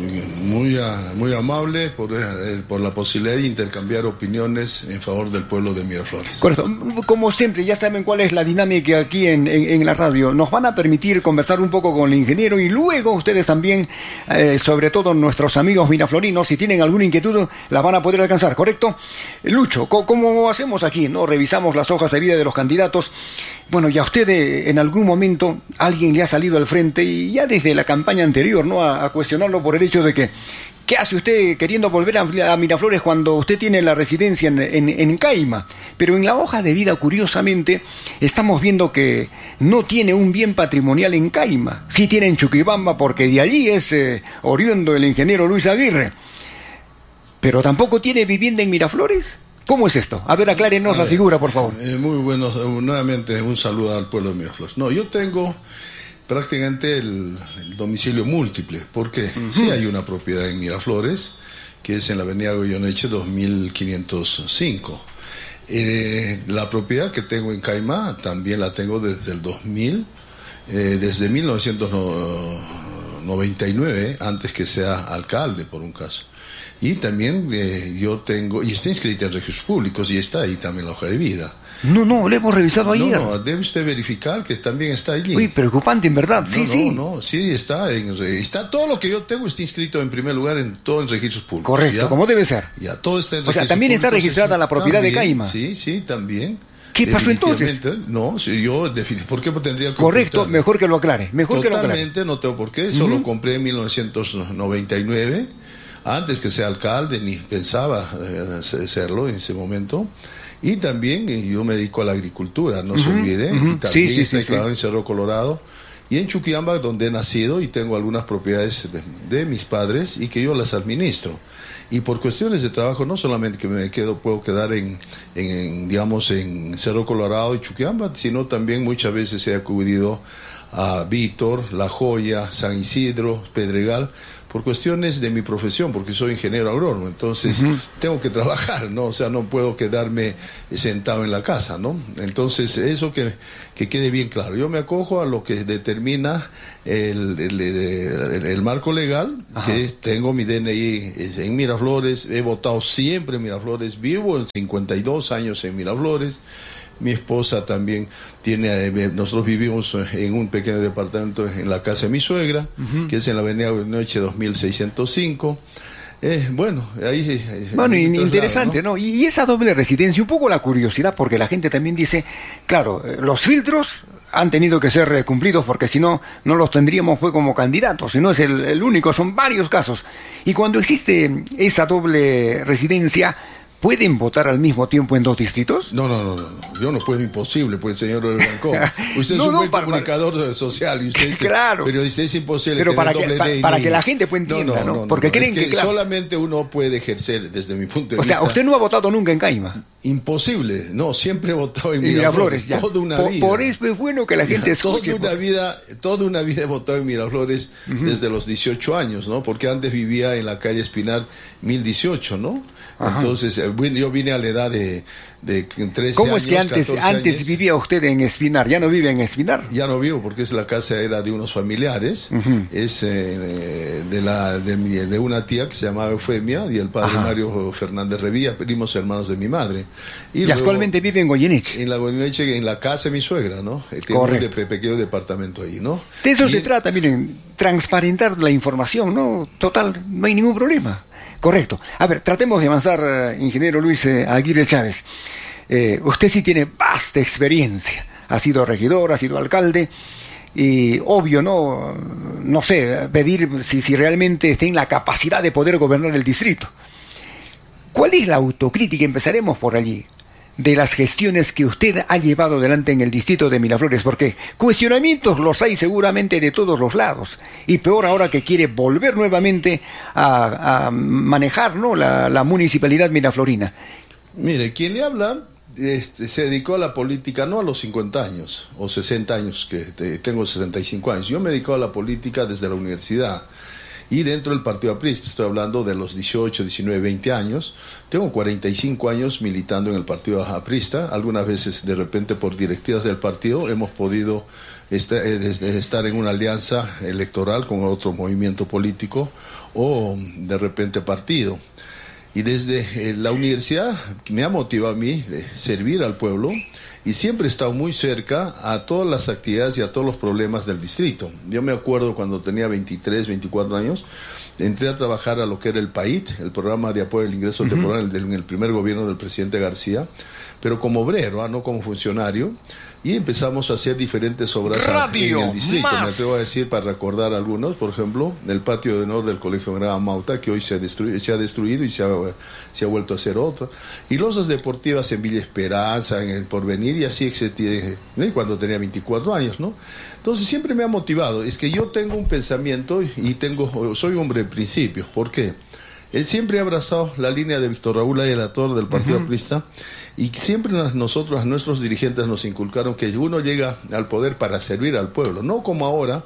Muy amable por la posibilidad de intercambiar opiniones en favor del pueblo de Miraflores. Correcto. Como siempre, ya saben cuál es la dinámica aquí en la radio. Nos van a permitir conversar un poco con el ingeniero y luego ustedes también, sobre todo nuestros amigos miraflorinos, si tienen alguna inquietud, la van a poder alcanzar, ¿correcto? Lucho, ¿cómo hacemos aquí, no? Revisamos las hojas de vida de los candidatos. Bueno, ya usted en algún momento alguien le ha salido al frente y ya desde la campaña anterior, ¿no? A cuestionarlo por el hecho de que ¿qué hace usted queriendo volver a Miraflores cuando usted tiene la residencia en Caima? Pero en la hoja de vida, curiosamente, estamos viendo que no tiene un bien patrimonial en Caima. Sí tiene en Chuquibamba, porque de allí es oriundo el ingeniero Luis Aguirre. Pero tampoco tiene vivienda en Miraflores. ¿Cómo es esto? A ver, aclárenos la figura, por favor. Muy bueno, nuevamente un saludo al pueblo de Miraflores. No, yo tengo prácticamente el domicilio múltiple, porque sí hay una propiedad en Miraflores, que es en la avenida Goyeneche 2505. La propiedad que tengo en Caima también la tengo desde el 2000, desde 1999, antes que sea alcalde, por un caso. Y también yo tengo, y está inscrita en registros públicos, y está ahí también la hoja de vida. No, le hemos revisado ayer. No, debe usted verificar que también está allí. Uy, preocupante, en verdad. Sí. Sí, está todo lo que yo tengo está inscrito en primer lugar en registros públicos. Correcto, ¿ya? Como debe ser. Ya, todo está en registros públicos. O sea, también está registrada la propiedad también, de Caima. Sí, también. ¿Qué pasó entonces? No, ¿por qué tendría que correcto, ocultar? mejor que lo aclare. Totalmente, no tengo por qué. Eso lo compré en 1999. Antes que sea alcalde, ni pensaba serlo en ese momento. Y también yo me dedico a la agricultura, no se olvide. Y también estoy declarado en Cerro Colorado y en Chuquibamba, donde he nacido, y tengo algunas propiedades de mis padres y que yo las administro. Y por cuestiones de trabajo, no solamente que puedo quedar en Cerro Colorado y Chuquibamba, sino también muchas veces he acudido a Vítor, La Joya, San Isidro, Pedregal, por cuestiones de mi profesión, porque soy ingeniero agrónomo, entonces tengo que trabajar, ¿no? O sea, no puedo quedarme sentado en la casa, ¿no? Entonces, eso que quede bien claro. Yo me acojo a lo que determina el marco legal, que tengo mi DNI en Miraflores, he votado siempre en Miraflores, vivo en 52 años en Miraflores. Mi esposa también nosotros vivimos en un pequeño departamento en la casa de mi suegra, que es en la avenida Noche 2605. Bueno, interesante, ¿no? Y esa doble residencia, un poco la curiosidad, porque la gente también dice, claro, los filtros han tenido que ser cumplidos, porque si no, no los tendríamos como candidatos, si no es el único, son varios casos. Y cuando existe esa doble residencia, ¿pueden votar al mismo tiempo en 2 distritos? No, yo no puedo, imposible, pues, señor Rancón. Usted es un buen comunicador social y usted claro. Pero dice, es imposible. Pero para que la gente entienda, ¿no? Porque creen que claro, solamente uno puede ejercer, desde mi punto de vista. O sea, usted no ha votado nunca en Caima. Imposible, no, siempre he votado en Miraflores, toda una vida. Por eso es bueno que la gente escuche. Toda una vida he votado en Miraflores desde los 18 años, ¿no? Porque antes vivía en la calle Espinar 1018, ¿no? Entonces, bueno, yo vine a la edad de 13 ¿Cómo años, es que antes vivía usted en Espinar? ¿Ya no vive en Espinar? Ya no vivo, porque la casa era de unos familiares, es de una tía que se llamaba Eufemia y el padre Mario Fernández Revilla, primos hermanos de mi madre. Y luego, actualmente vive en Goyeneche. En la Goyeneche, en la casa de mi suegra, ¿no? Tiene un pequeño departamento ahí, ¿no? De eso se trata, miren, transparentar la información, ¿no? Total, no hay ningún problema. Correcto. A ver, tratemos de avanzar, ingeniero Luis Aguirre Chávez. Usted sí tiene vasta experiencia. Ha sido regidor, ha sido alcalde. Y obvio, no sé, pedir si realmente está en la capacidad de poder gobernar el distrito. ¿Cuál es la autocrítica? Empezaremos por allí. De las gestiones que usted ha llevado adelante en el distrito de Miraflores, porque cuestionamientos los hay seguramente de todos los lados, y peor ahora que quiere volver nuevamente a manejar, ¿no?, la municipalidad miraflorina. Mire, quien le habla se dedicó a la política no a los 50 años o 60 años, que tengo 65 años. Yo me dedico a la política desde la universidad. Y dentro del Partido Aprista, estoy hablando de los 18, 19, 20 años, tengo 45 años militando en el Partido Aprista. Algunas veces, de repente, por directivas del partido, hemos podido estar en una alianza electoral con otro movimiento político o, de repente, partido. Y desde la universidad me ha motivado a mí servir al pueblo y siempre he estado muy cerca a todas las actividades y a todos los problemas del distrito. Yo me acuerdo cuando tenía 23, 24 años, entré a trabajar a lo que era el PAIT, el programa de apoyo al ingreso temporal en el primer gobierno del presidente García, pero como obrero, no como funcionario, y empezamos a hacer diferentes obras en el distrito. Me atrevo a decir, para recordar algunos, por ejemplo, el patio de honor del Colegio Gran Mauta, que hoy se ha destruido y se ha vuelto a hacer otra, y losas deportivas en Villa Esperanza, en el Porvenir, y así cuando tenía 24 años, ¿no? Entonces siempre me ha motivado. Es que yo tengo un pensamiento y soy hombre de principios. ¿Por qué? Él siempre ha abrazado la línea de Víctor Raúl Ayalator del Partido Aprista, y siempre nuestros dirigentes nos inculcaron que uno llega al poder para servir al pueblo, no como ahora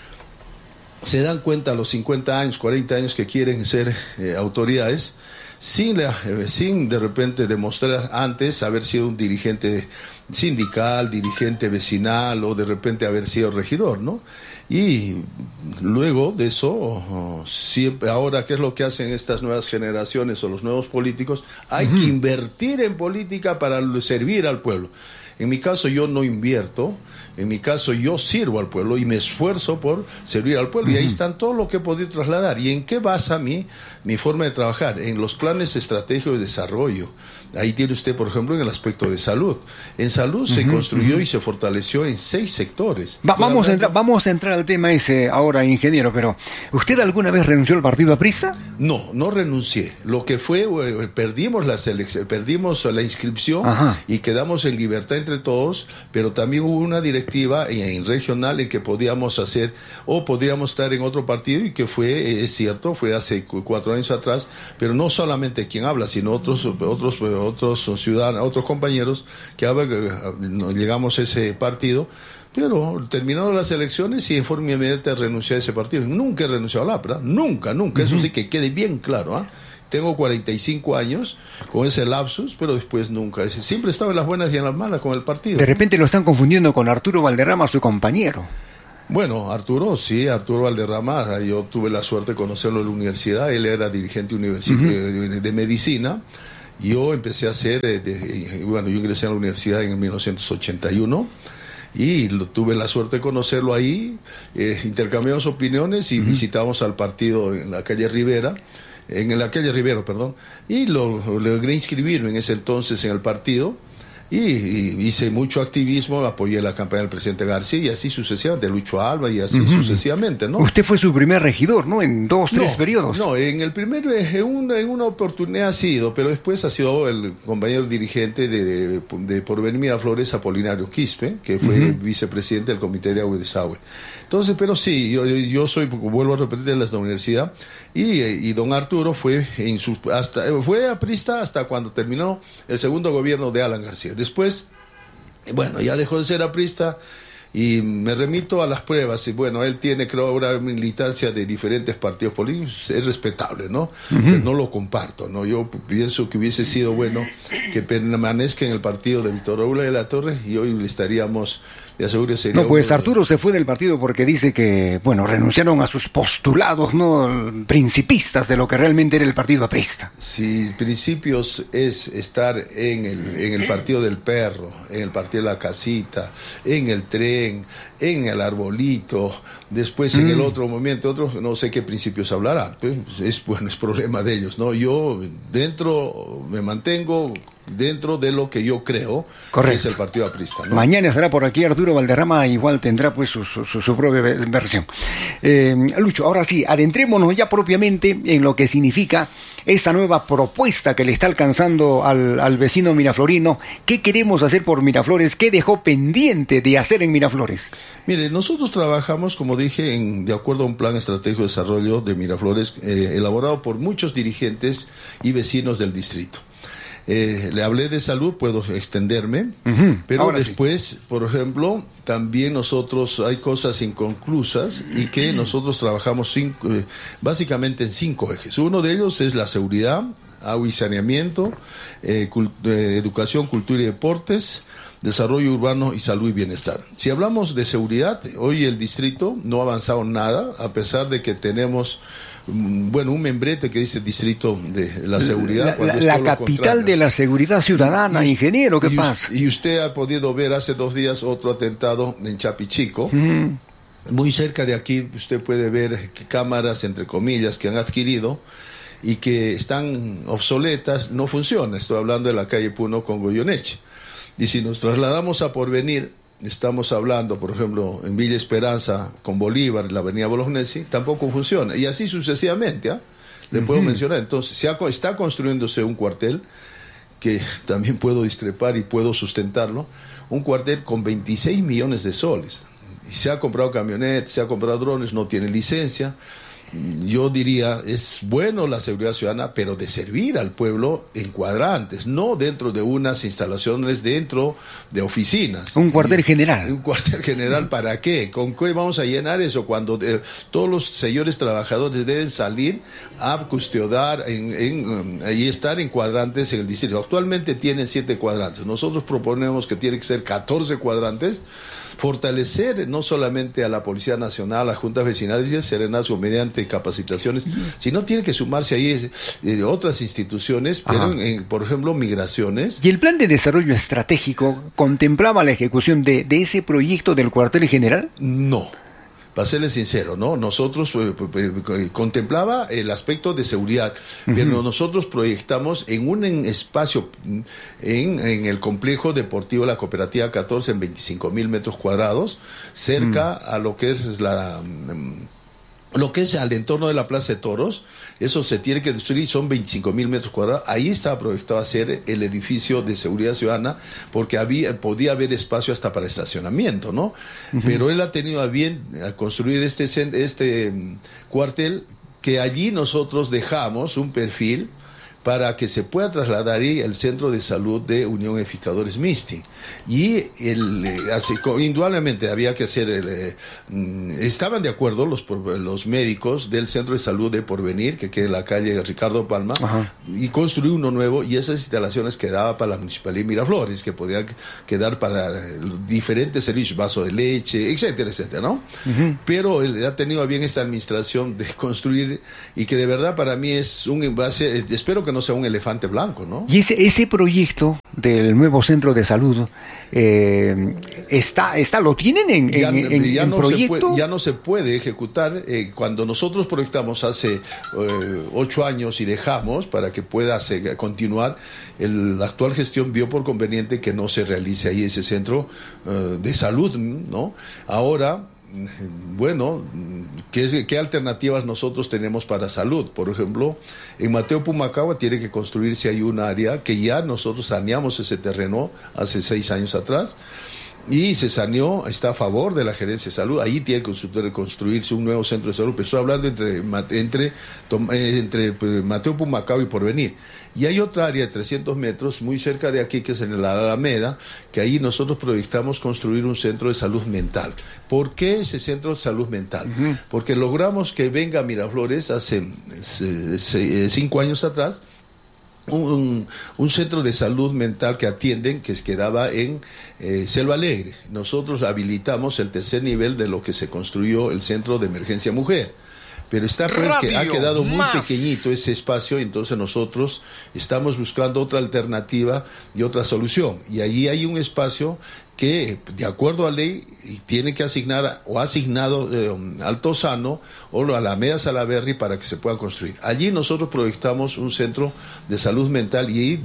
se dan cuenta a los 50 años, 40 años que quieren ser autoridades, sin de repente demostrar antes haber sido un dirigente sindical, dirigente vecinal o de repente haber sido regidor, ¿no? Y luego de eso, siempre, ahora, ¿qué es lo que hacen estas nuevas generaciones o los nuevos políticos? Hay que invertir en política para servir al pueblo. En mi caso yo no invierto, en mi caso yo sirvo al pueblo y me esfuerzo por servir al pueblo. Y ahí están todo lo que he podido trasladar. ¿Y en qué basa mi forma de trabajar? En los planes estratégicos de desarrollo. Ahí tiene usted, por ejemplo, en el aspecto de salud. En salud se construyó y se fortaleció en 6 sectores. Vamos a entrar al tema ese ahora, ingeniero, pero ¿usted alguna vez renunció al Partido Aprista? No renuncié. Lo que fue, perdimos la inscripción y quedamos en libertad entre todos, pero también hubo una directiva en regional en que podíamos hacer o podíamos estar en otro partido, y que fue, es cierto, fue hace 4 años atrás, pero no solamente quien habla, sino otros otros ciudadanos, otros compañeros que llegamos a ese partido, pero terminaron las elecciones y en forma inmediata renuncié a ese partido. Nunca he renunciado al APRA, nunca, eso sí que quede bien claro, Tengo 45 años con ese lapsus, pero después nunca. Siempre he estado en las buenas y en las malas con el partido. De repente lo están confundiendo con Arturo Valderrama, su compañero. Bueno, Arturo Valderrama, yo tuve la suerte de conocerlo en la universidad. Él era dirigente de medicina. Yo empecé a hacer, yo ingresé a la universidad en 1981. Y tuve la suerte de conocerlo ahí, intercambiamos opiniones y visitamos al partido en la calle Rivero, y logré inscribirme en ese entonces en el partido, y hice mucho activismo, apoyé la campaña del presidente García y así sucesivamente, de Lucho Alba y así sucesivamente, ¿no? Usted fue su primer regidor, ¿no? En 3 periodos. No, en el primero, en una oportunidad ha sido, pero después ha sido el compañero dirigente de Porvenir Miraflores, Apolinario Quispe, que fue vicepresidente del Comité de Agua y Desagüe. Entonces, pero sí, yo soy, vuelvo a repetir, de la universidad, y don Arturo fue aprista hasta cuando terminó el segundo gobierno de Alan García. Después, bueno, ya dejó de ser aprista y me remito a las pruebas. Y bueno, él tiene, creo, ahora militancia de diferentes partidos políticos, es respetable, ¿no? Pero no lo comparto, ¿no? Yo pienso que hubiese sido bueno que permanezca en el partido de Víctor Raúl de la Torre y hoy le estaríamos... No, pues Arturo se fue del partido porque dice que, bueno, renunciaron a sus postulados, ¿no? Principistas de lo que realmente era el partido aprista. Si principios es estar en el partido del perro, en el partido de la casita, en el tren, en el arbolito, después en el otro momento, no sé qué principios hablarán, pues es problema de ellos, ¿no? Yo me mantengo dentro de lo que yo creo que es el partido aprista, ¿no? Mañana estará por aquí Arturo Valderrama, igual tendrá pues su propia versión. Lucho, ahora sí, adentrémonos ya propiamente en lo que significa esta nueva propuesta que le está alcanzando al vecino miraflorino. ¿Qué queremos hacer por Miraflores? ¿Qué dejó pendiente de hacer en Miraflores? Mire, nosotros trabajamos, como dije, de acuerdo a un plan estratégico de desarrollo de Miraflores, elaborado por muchos dirigentes y vecinos del distrito. Le hablé de salud, puedo extenderme, pero ahora después, por ejemplo, también nosotros hay cosas inconclusas y que nosotros trabajamos básicamente en 5 ejes. Uno de ellos es la seguridad, agua y saneamiento, educación, cultura y deportes, desarrollo urbano y salud y bienestar. Si hablamos de seguridad, hoy el distrito no ha avanzado nada, a pesar de que tenemos un membrete que dice Distrito de la Seguridad. La capital de la seguridad ciudadana, ingeniero, ¿qué pasa? Y usted ha podido ver hace 2 días otro atentado en Chapichico. Muy cerca de aquí usted puede ver cámaras, entre comillas, que han adquirido y que están obsoletas, no funcionan. Estoy hablando de la calle Puno con Goyeneche. Y si nos trasladamos a Porvenir, estamos hablando, por ejemplo, en Villa Esperanza con Bolívar, en la avenida Bolognesi, tampoco funciona. Y así sucesivamente, le puedo mencionar. Entonces, está construyéndose un cuartel, que también puedo discrepar y puedo sustentarlo, un cuartel con 26 millones de soles. Y se ha comprado camionetas, se ha comprado drones, no tiene licencia. Yo diría, es bueno la seguridad ciudadana, pero de servir al pueblo en cuadrantes, no dentro de unas instalaciones, dentro de oficinas. Un cuartel general. Un cuartel general, ¿para qué? ¿Con qué vamos a llenar eso? Cuando todos los señores trabajadores deben salir a custodiar y estar en cuadrantes en el distrito. Actualmente tienen 7 cuadrantes. Nosotros proponemos que tiene que ser 14 cuadrantes. Fortalecer no solamente a la Policía Nacional, a las juntas vecinales y el serenazgo mediante capacitaciones, sino tiene que sumarse ahí otras instituciones, pero por ejemplo, migraciones. ¿Y el plan de desarrollo estratégico contemplaba la ejecución de ese proyecto del cuartel general? No. Para serle sincero, ¿no? Nosotros contemplaba el aspecto de seguridad, pero nosotros proyectamos en un espacio en el complejo deportivo de la Cooperativa 14 en 25,000 metros cuadrados, cerca a lo que es al entorno de la Plaza de Toros. Eso se tiene que destruir, son 25,000 metros cuadrados. Ahí estaba proyectado hacer el edificio de seguridad ciudadana, porque podía haber espacio hasta para estacionamiento, ¿no? Pero él ha tenido a bien a construir este cuartel, que allí nosotros dejamos un perfil para que se pueda trasladar ahí el centro de salud de Unión Edificadores Misti. Y indudablemente había que hacer, estaban de acuerdo los médicos del centro de salud de Porvenir, que queda en la calle Ricardo Palma, y construir uno nuevo, y esas instalaciones quedaban para la Municipalidad de Miraflores, que podía quedar para diferentes servicios, vaso de leche, etcétera, etcétera, ¿no? Pero él ha tenido a bien esta administración de construir, y que de verdad para mí es espero que no sea un elefante blanco, ¿no? Y ese proyecto del nuevo centro de salud lo tienen en proyecto. Ya no se puede ejecutar. Cuando nosotros proyectamos hace 8 años y dejamos para que pueda continuar, la actual gestión vio por conveniente que no se realice ahí ese centro de salud, ¿no? Ahora, bueno, ¿qué alternativas nosotros tenemos para salud? Por ejemplo, en Mateo Pumacahua tiene que construirse ahí un área que ya nosotros saneamos ese terreno hace 6 años atrás, y se saneó, está a favor de la gerencia de salud. Ahí tiene que construirse un nuevo centro de salud, pero estoy hablando entre Mateo Pumacahua y Porvenir. Y hay otra área de 300 metros muy cerca de aquí, que es en la Alameda, que ahí nosotros proyectamos construir un centro de salud mental. ¿Por qué ese centro de salud mental? Porque logramos que venga a Miraflores hace 5 años atrás un centro de salud mental que quedaba en Selva Alegre. Nosotros habilitamos el 3er nivel de lo que se construyó el Centro de Emergencia Mujer. Pero ha quedado muy pequeñito ese espacio, entonces nosotros estamos buscando otra alternativa y otra solución. Y allí hay un espacio que, de acuerdo a ley, tiene que asignar o ha asignado Altozano o la Alameda Salaberry para que se pueda construir. Allí nosotros proyectamos un centro de salud mental y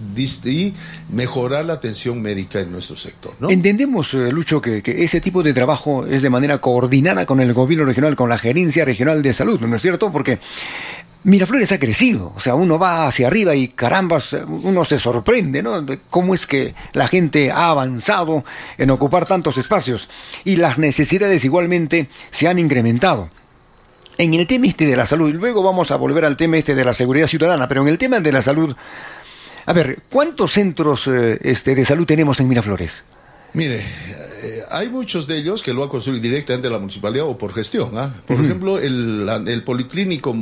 mejorar la atención médica en nuestro sector, ¿no? Entendemos, Lucho, que ese tipo de trabajo es de manera coordinada con el gobierno regional, con la gerencia regional de salud, ¿no es cierto? Porque Miraflores ha crecido, o sea, uno va hacia arriba y carambas, uno se sorprende, ¿no? De cómo es que la gente ha avanzado en ocupar tantos espacios, y las necesidades igualmente se han incrementado. En el tema de la salud, y luego vamos a volver al tema de la seguridad ciudadana, pero en el tema de la salud, a ver, ¿cuántos centros de salud tenemos en Miraflores? Mire, hay muchos de ellos que lo ha construido directamente la municipalidad o por gestión. Por ejemplo, el policlínico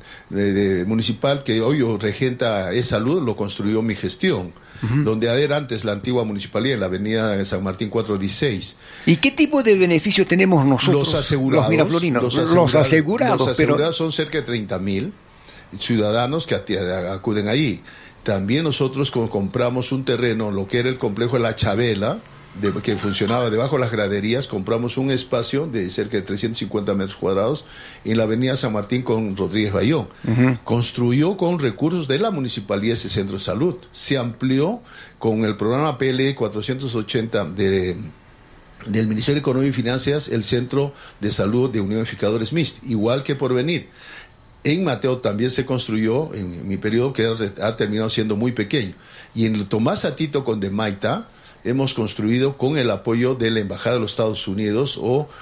municipal que hoy regenta E-Salud lo construyó mi gestión, donde era antes la antigua municipalidad en la avenida de San Martín 416. ¿Y qué tipo de beneficio tenemos nosotros, los asegurados, los miraflorinos? Los asegurados son cerca de 30,000 ciudadanos que acuden ahí. También nosotros compramos un terreno, lo que era el complejo de La Chabela, que funcionaba debajo de las graderías. Compramos un espacio de cerca de 350 metros cuadrados en la avenida San Martín con Rodríguez Bayón. Construyó con recursos de la municipalidad ese centro de salud. Se amplió con el programa PLE 480 del Ministerio de Economía y Finanzas, el centro de salud de Unión Edificadores Misti, igual que Porvenir. En Mateo también se construyó, en mi periodo, que ha terminado siendo muy pequeño. Y en Tomás Atito con Demaita hemos construido con el apoyo de la Embajada de los Estados Unidos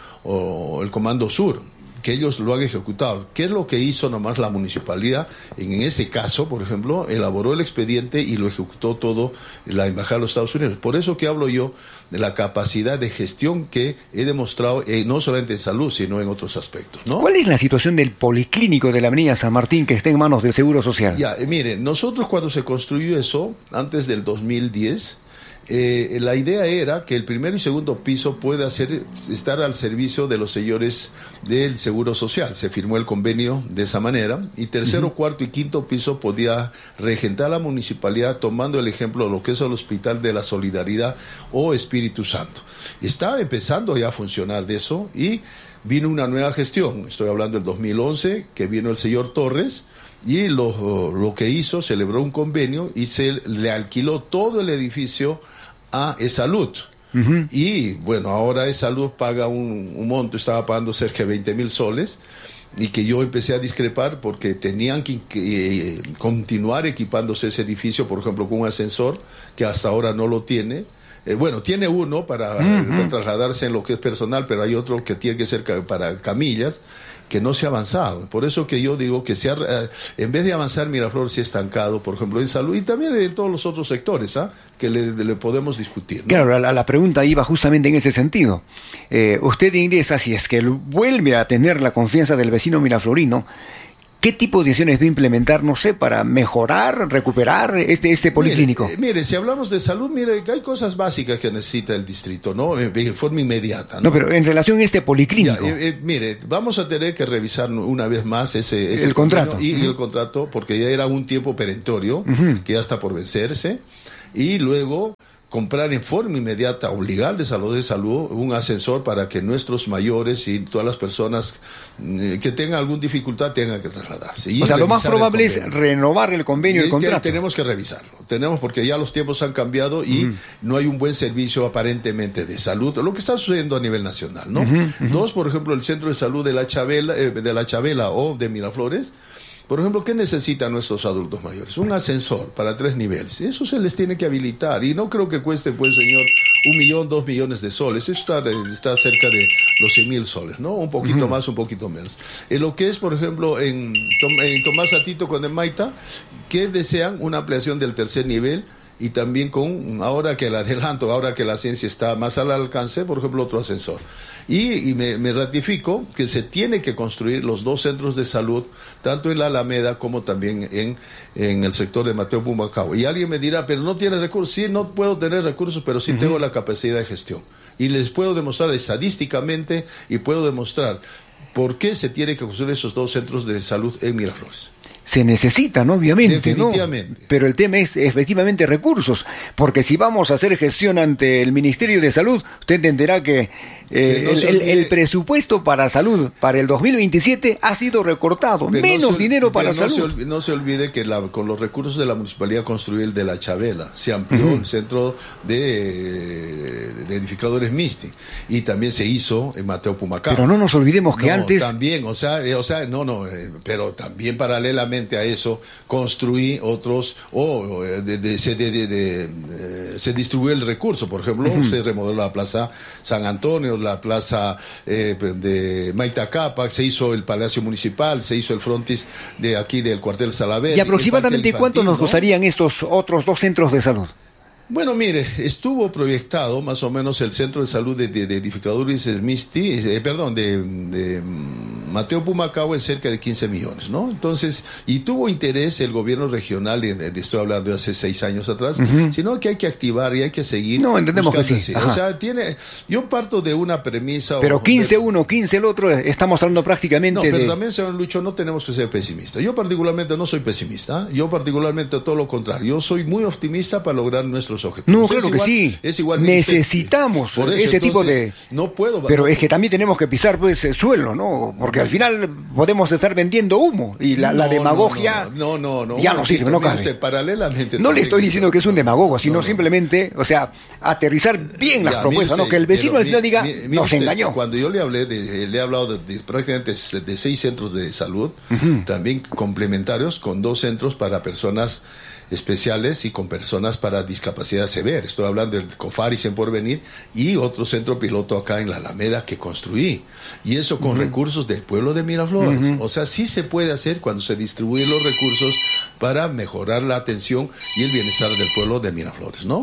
o el Comando Sur, que ellos lo han ejecutado. ¿Qué es lo que hizo nomás la municipalidad? En ese caso, por ejemplo, elaboró el expediente y lo ejecutó todo la Embajada de los Estados Unidos. Por eso que hablo yo de la capacidad de gestión que he demostrado, no solamente en salud, sino en otros aspectos, ¿no? ¿Cuál es la situación del policlínico de la avenida San Martín que está en manos del Seguro Social? Ya, miren, nosotros cuando se construyó eso, antes del 2010, la idea era que el primer y segundo piso pueda estar al servicio de los señores del Seguro Social. Se firmó el convenio de esa manera, y tercero, cuarto y quinto piso podía regentar la municipalidad, tomando el ejemplo de lo que es el Hospital de la Solidaridad o Espíritu Santo. Estaba empezando ya a funcionar de eso, y vino una nueva gestión. Estoy hablando del 2011, que vino el señor Torres, y lo que hizo, celebró un convenio y se le alquiló todo el edificio a E-Salud. Y bueno, ahora E-Salud paga un monto, estaba pagando cerca de 20,000 soles, y que yo empecé a discrepar porque tenían que continuar equipándose ese edificio, por ejemplo, con un ascensor que hasta ahora no lo tiene. Bueno, tiene uno para trasladarse en lo que es personal, pero hay otro que tiene que ser para camillas. que no se ha avanzado. Por eso que yo digo que en vez de avanzar, Miraflores se ha estancado, por ejemplo, en salud y también en todos los otros sectores, que le podemos discutir, ¿no? Claro, la pregunta iba justamente en ese sentido. Usted ingresa, si es que vuelve a tener la confianza del vecino miraflorino, ¿qué tipo de acciones va a implementar, no sé, para mejorar, recuperar este policlínico? Mire, si hablamos de salud, mire, que hay cosas básicas que necesita el distrito, ¿no? En forma inmediata, ¿no? No, pero en relación a este policlínico. Mire, vamos a tener que revisar una vez más el contrato. Y el contrato, porque ya era un tiempo perentorio, que ya está por vencerse, y luego comprar en forma inmediata, obligarles a los de salud un ascensor para que nuestros mayores y todas las personas que tengan alguna dificultad tengan que trasladarse. O sea, lo más probable es renovar el convenio, el contrato. Tenemos que revisarlo, porque ya los tiempos han cambiado y no hay un buen servicio aparentemente de salud, lo que está sucediendo a nivel nacional, ¿no? Dos, por ejemplo, el centro de salud de la Chabela o de Miraflores. Por ejemplo, ¿qué necesitan nuestros adultos mayores? Un ascensor para 3 niveles. Eso se les tiene que habilitar. Y no creo que cueste, pues, señor, 1 millón, 2 millones de soles. Eso está cerca de los 100,000 soles, ¿no? Un poquito más, un poquito menos. En lo que es, por ejemplo, en Tomás Atito con el Maita, que desean una ampliación del 3er nivel, y también ahora que la ciencia está más al alcance, por ejemplo, otro ascensor. Y me ratifico que se tiene que construir los 2 centros de salud, tanto en la Alameda como también en el sector de Mateo Pumacahua. Y alguien me dirá, pero no tiene recursos. Sí, no puedo tener recursos, pero sí tengo la capacidad de gestión. Y les puedo demostrar estadísticamente y puedo demostrar por qué se tiene que construir esos 2 centros de salud en Miraflores. Se necesitan, obviamente, definitivamente, ¿no? Pero el tema es efectivamente recursos, porque si vamos a hacer gestión ante el Ministerio de Salud, usted entenderá que el presupuesto para salud para el 2027 ha sido recortado, menos dinero para salud. No se olvide que con los recursos de la municipalidad construyó el de la Chabela, se amplió el centro de edificadores Misti, y también se hizo en Mateo Pumacahua. Pero no nos olvidemos que antes... También, pero también paralelamente a eso construí otros, se distribuyó el recurso. Por ejemplo, se remodeló la Plaza San Antonio, la Plaza de Maita Cápac, se hizo el Palacio Municipal, se hizo el frontis de aquí del cuartel Salaverry. ¿Y aproximadamente cuánto nos costarían estos otros 2 centros de salud? Bueno, mire, estuvo proyectado más o menos el centro de salud de edificadores Misti, de Mateo Pumacahua en cerca de 15 millones, ¿no? Entonces, y tuvo interés el gobierno regional, estoy hablando de hace 6 años atrás, sino que hay que activar y hay que seguir. No, entendemos que sí. O sea, yo parto de una premisa. Pero 15 uno, 15 el otro, estamos hablando prácticamente pero también, señor Lucho, no tenemos que ser pesimistas. Yo particularmente no soy pesimista, yo particularmente todo lo contrario. Yo soy muy optimista para lograr nuestros objetivos. No, claro que sí. Necesitamos ese tipo de... No puedo... Pero es que también tenemos que pisar pues el suelo, ¿no? Porque al final podemos estar vendiendo humo y la demagogia ya no sirve, no cabe. Paralelamente... No le estoy diciendo que es un demagogo, sino simplemente, o sea, aterrizar bien las propuestas, ¿no? Que el vecino al final diga, nos engañó. Cuando yo le he hablado de prácticamente de 6 centros de salud, también complementarios con 2 centros para personas especiales y con personas para discapacidad severa. Estoy hablando del Cofaris en Porvenir y otro centro piloto acá en la Alameda que construí. Y eso con recursos del pueblo de Miraflores. O sea, sí se puede hacer cuando se distribuyen los recursos para mejorar la atención y el bienestar del pueblo de Miraflores, ¿no?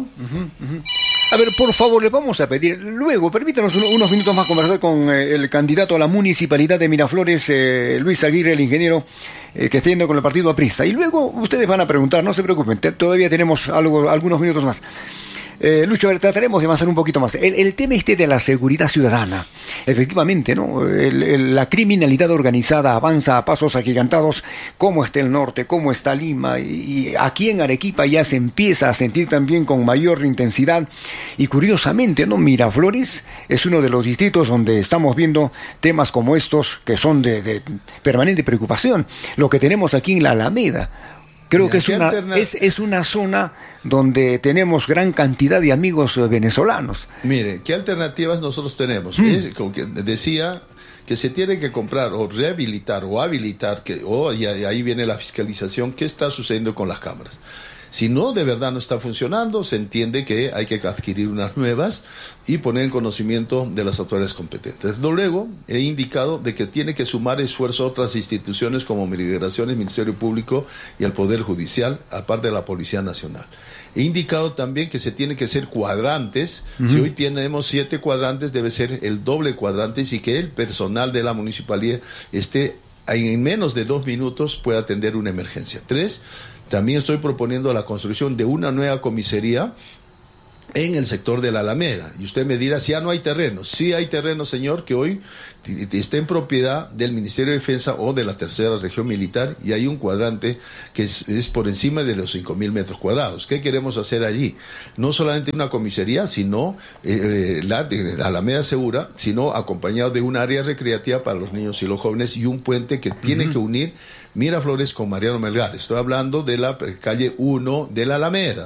A ver, por favor, le vamos a pedir, luego, permítanos unos minutos más conversar con el candidato a la municipalidad de Miraflores, Luis Aguirre, el ingeniero, que está yendo con el partido aprista. Y luego ustedes van a preguntar, no se preocupen, todavía tenemos algunos minutos más. Lucho, a ver, trataremos de avanzar un poquito más. El tema de la seguridad ciudadana. Efectivamente, ¿no? La criminalidad organizada avanza a pasos agigantados. ¿Cómo está el norte? ¿Cómo está Lima? Y aquí en Arequipa ya se empieza a sentir también con mayor intensidad. Y curiosamente, ¿no? Miraflores es uno de los distritos donde estamos viendo temas como estos que son de permanente preocupación. Lo que tenemos aquí en la Alameda. Creo que es una zona donde tenemos gran cantidad de amigos venezolanos. Mire, ¿qué alternativas nosotros tenemos? Como que decía que se tiene que comprar o rehabilitar o habilitar, y ahí viene la fiscalización. ¿Qué está sucediendo con las cámaras? Si no, de verdad no está funcionando, se entiende que hay que adquirir unas nuevas y poner en conocimiento de las autoridades competentes. Luego, he indicado de que tiene que sumar esfuerzo a otras instituciones como Migraciones, Ministerio Público y el Poder Judicial, aparte de la Policía Nacional. He indicado también que se tiene que hacer cuadrantes. Si hoy tenemos 7 cuadrantes, debe ser el doble cuadrantes y que el personal de la municipalidad esté en menos de 2 minutos puede atender una emergencia. 3, también estoy proponiendo la construcción de una nueva comisaría en el sector de la Alameda. Y usted me dirá, si ya no hay terreno. Sí hay terreno, señor, que hoy está en propiedad del Ministerio de Defensa o de la Tercera Región Militar, y hay un cuadrante que es por encima de los 5.000 metros cuadrados. ¿Qué queremos hacer allí? No solamente una comisaría, sino la Alameda Segura, sino acompañado de un área recreativa para los niños y los jóvenes y un puente que tiene que unir Miraflores con Mariano Melgar. Estoy hablando de la calle 1 de la Alameda.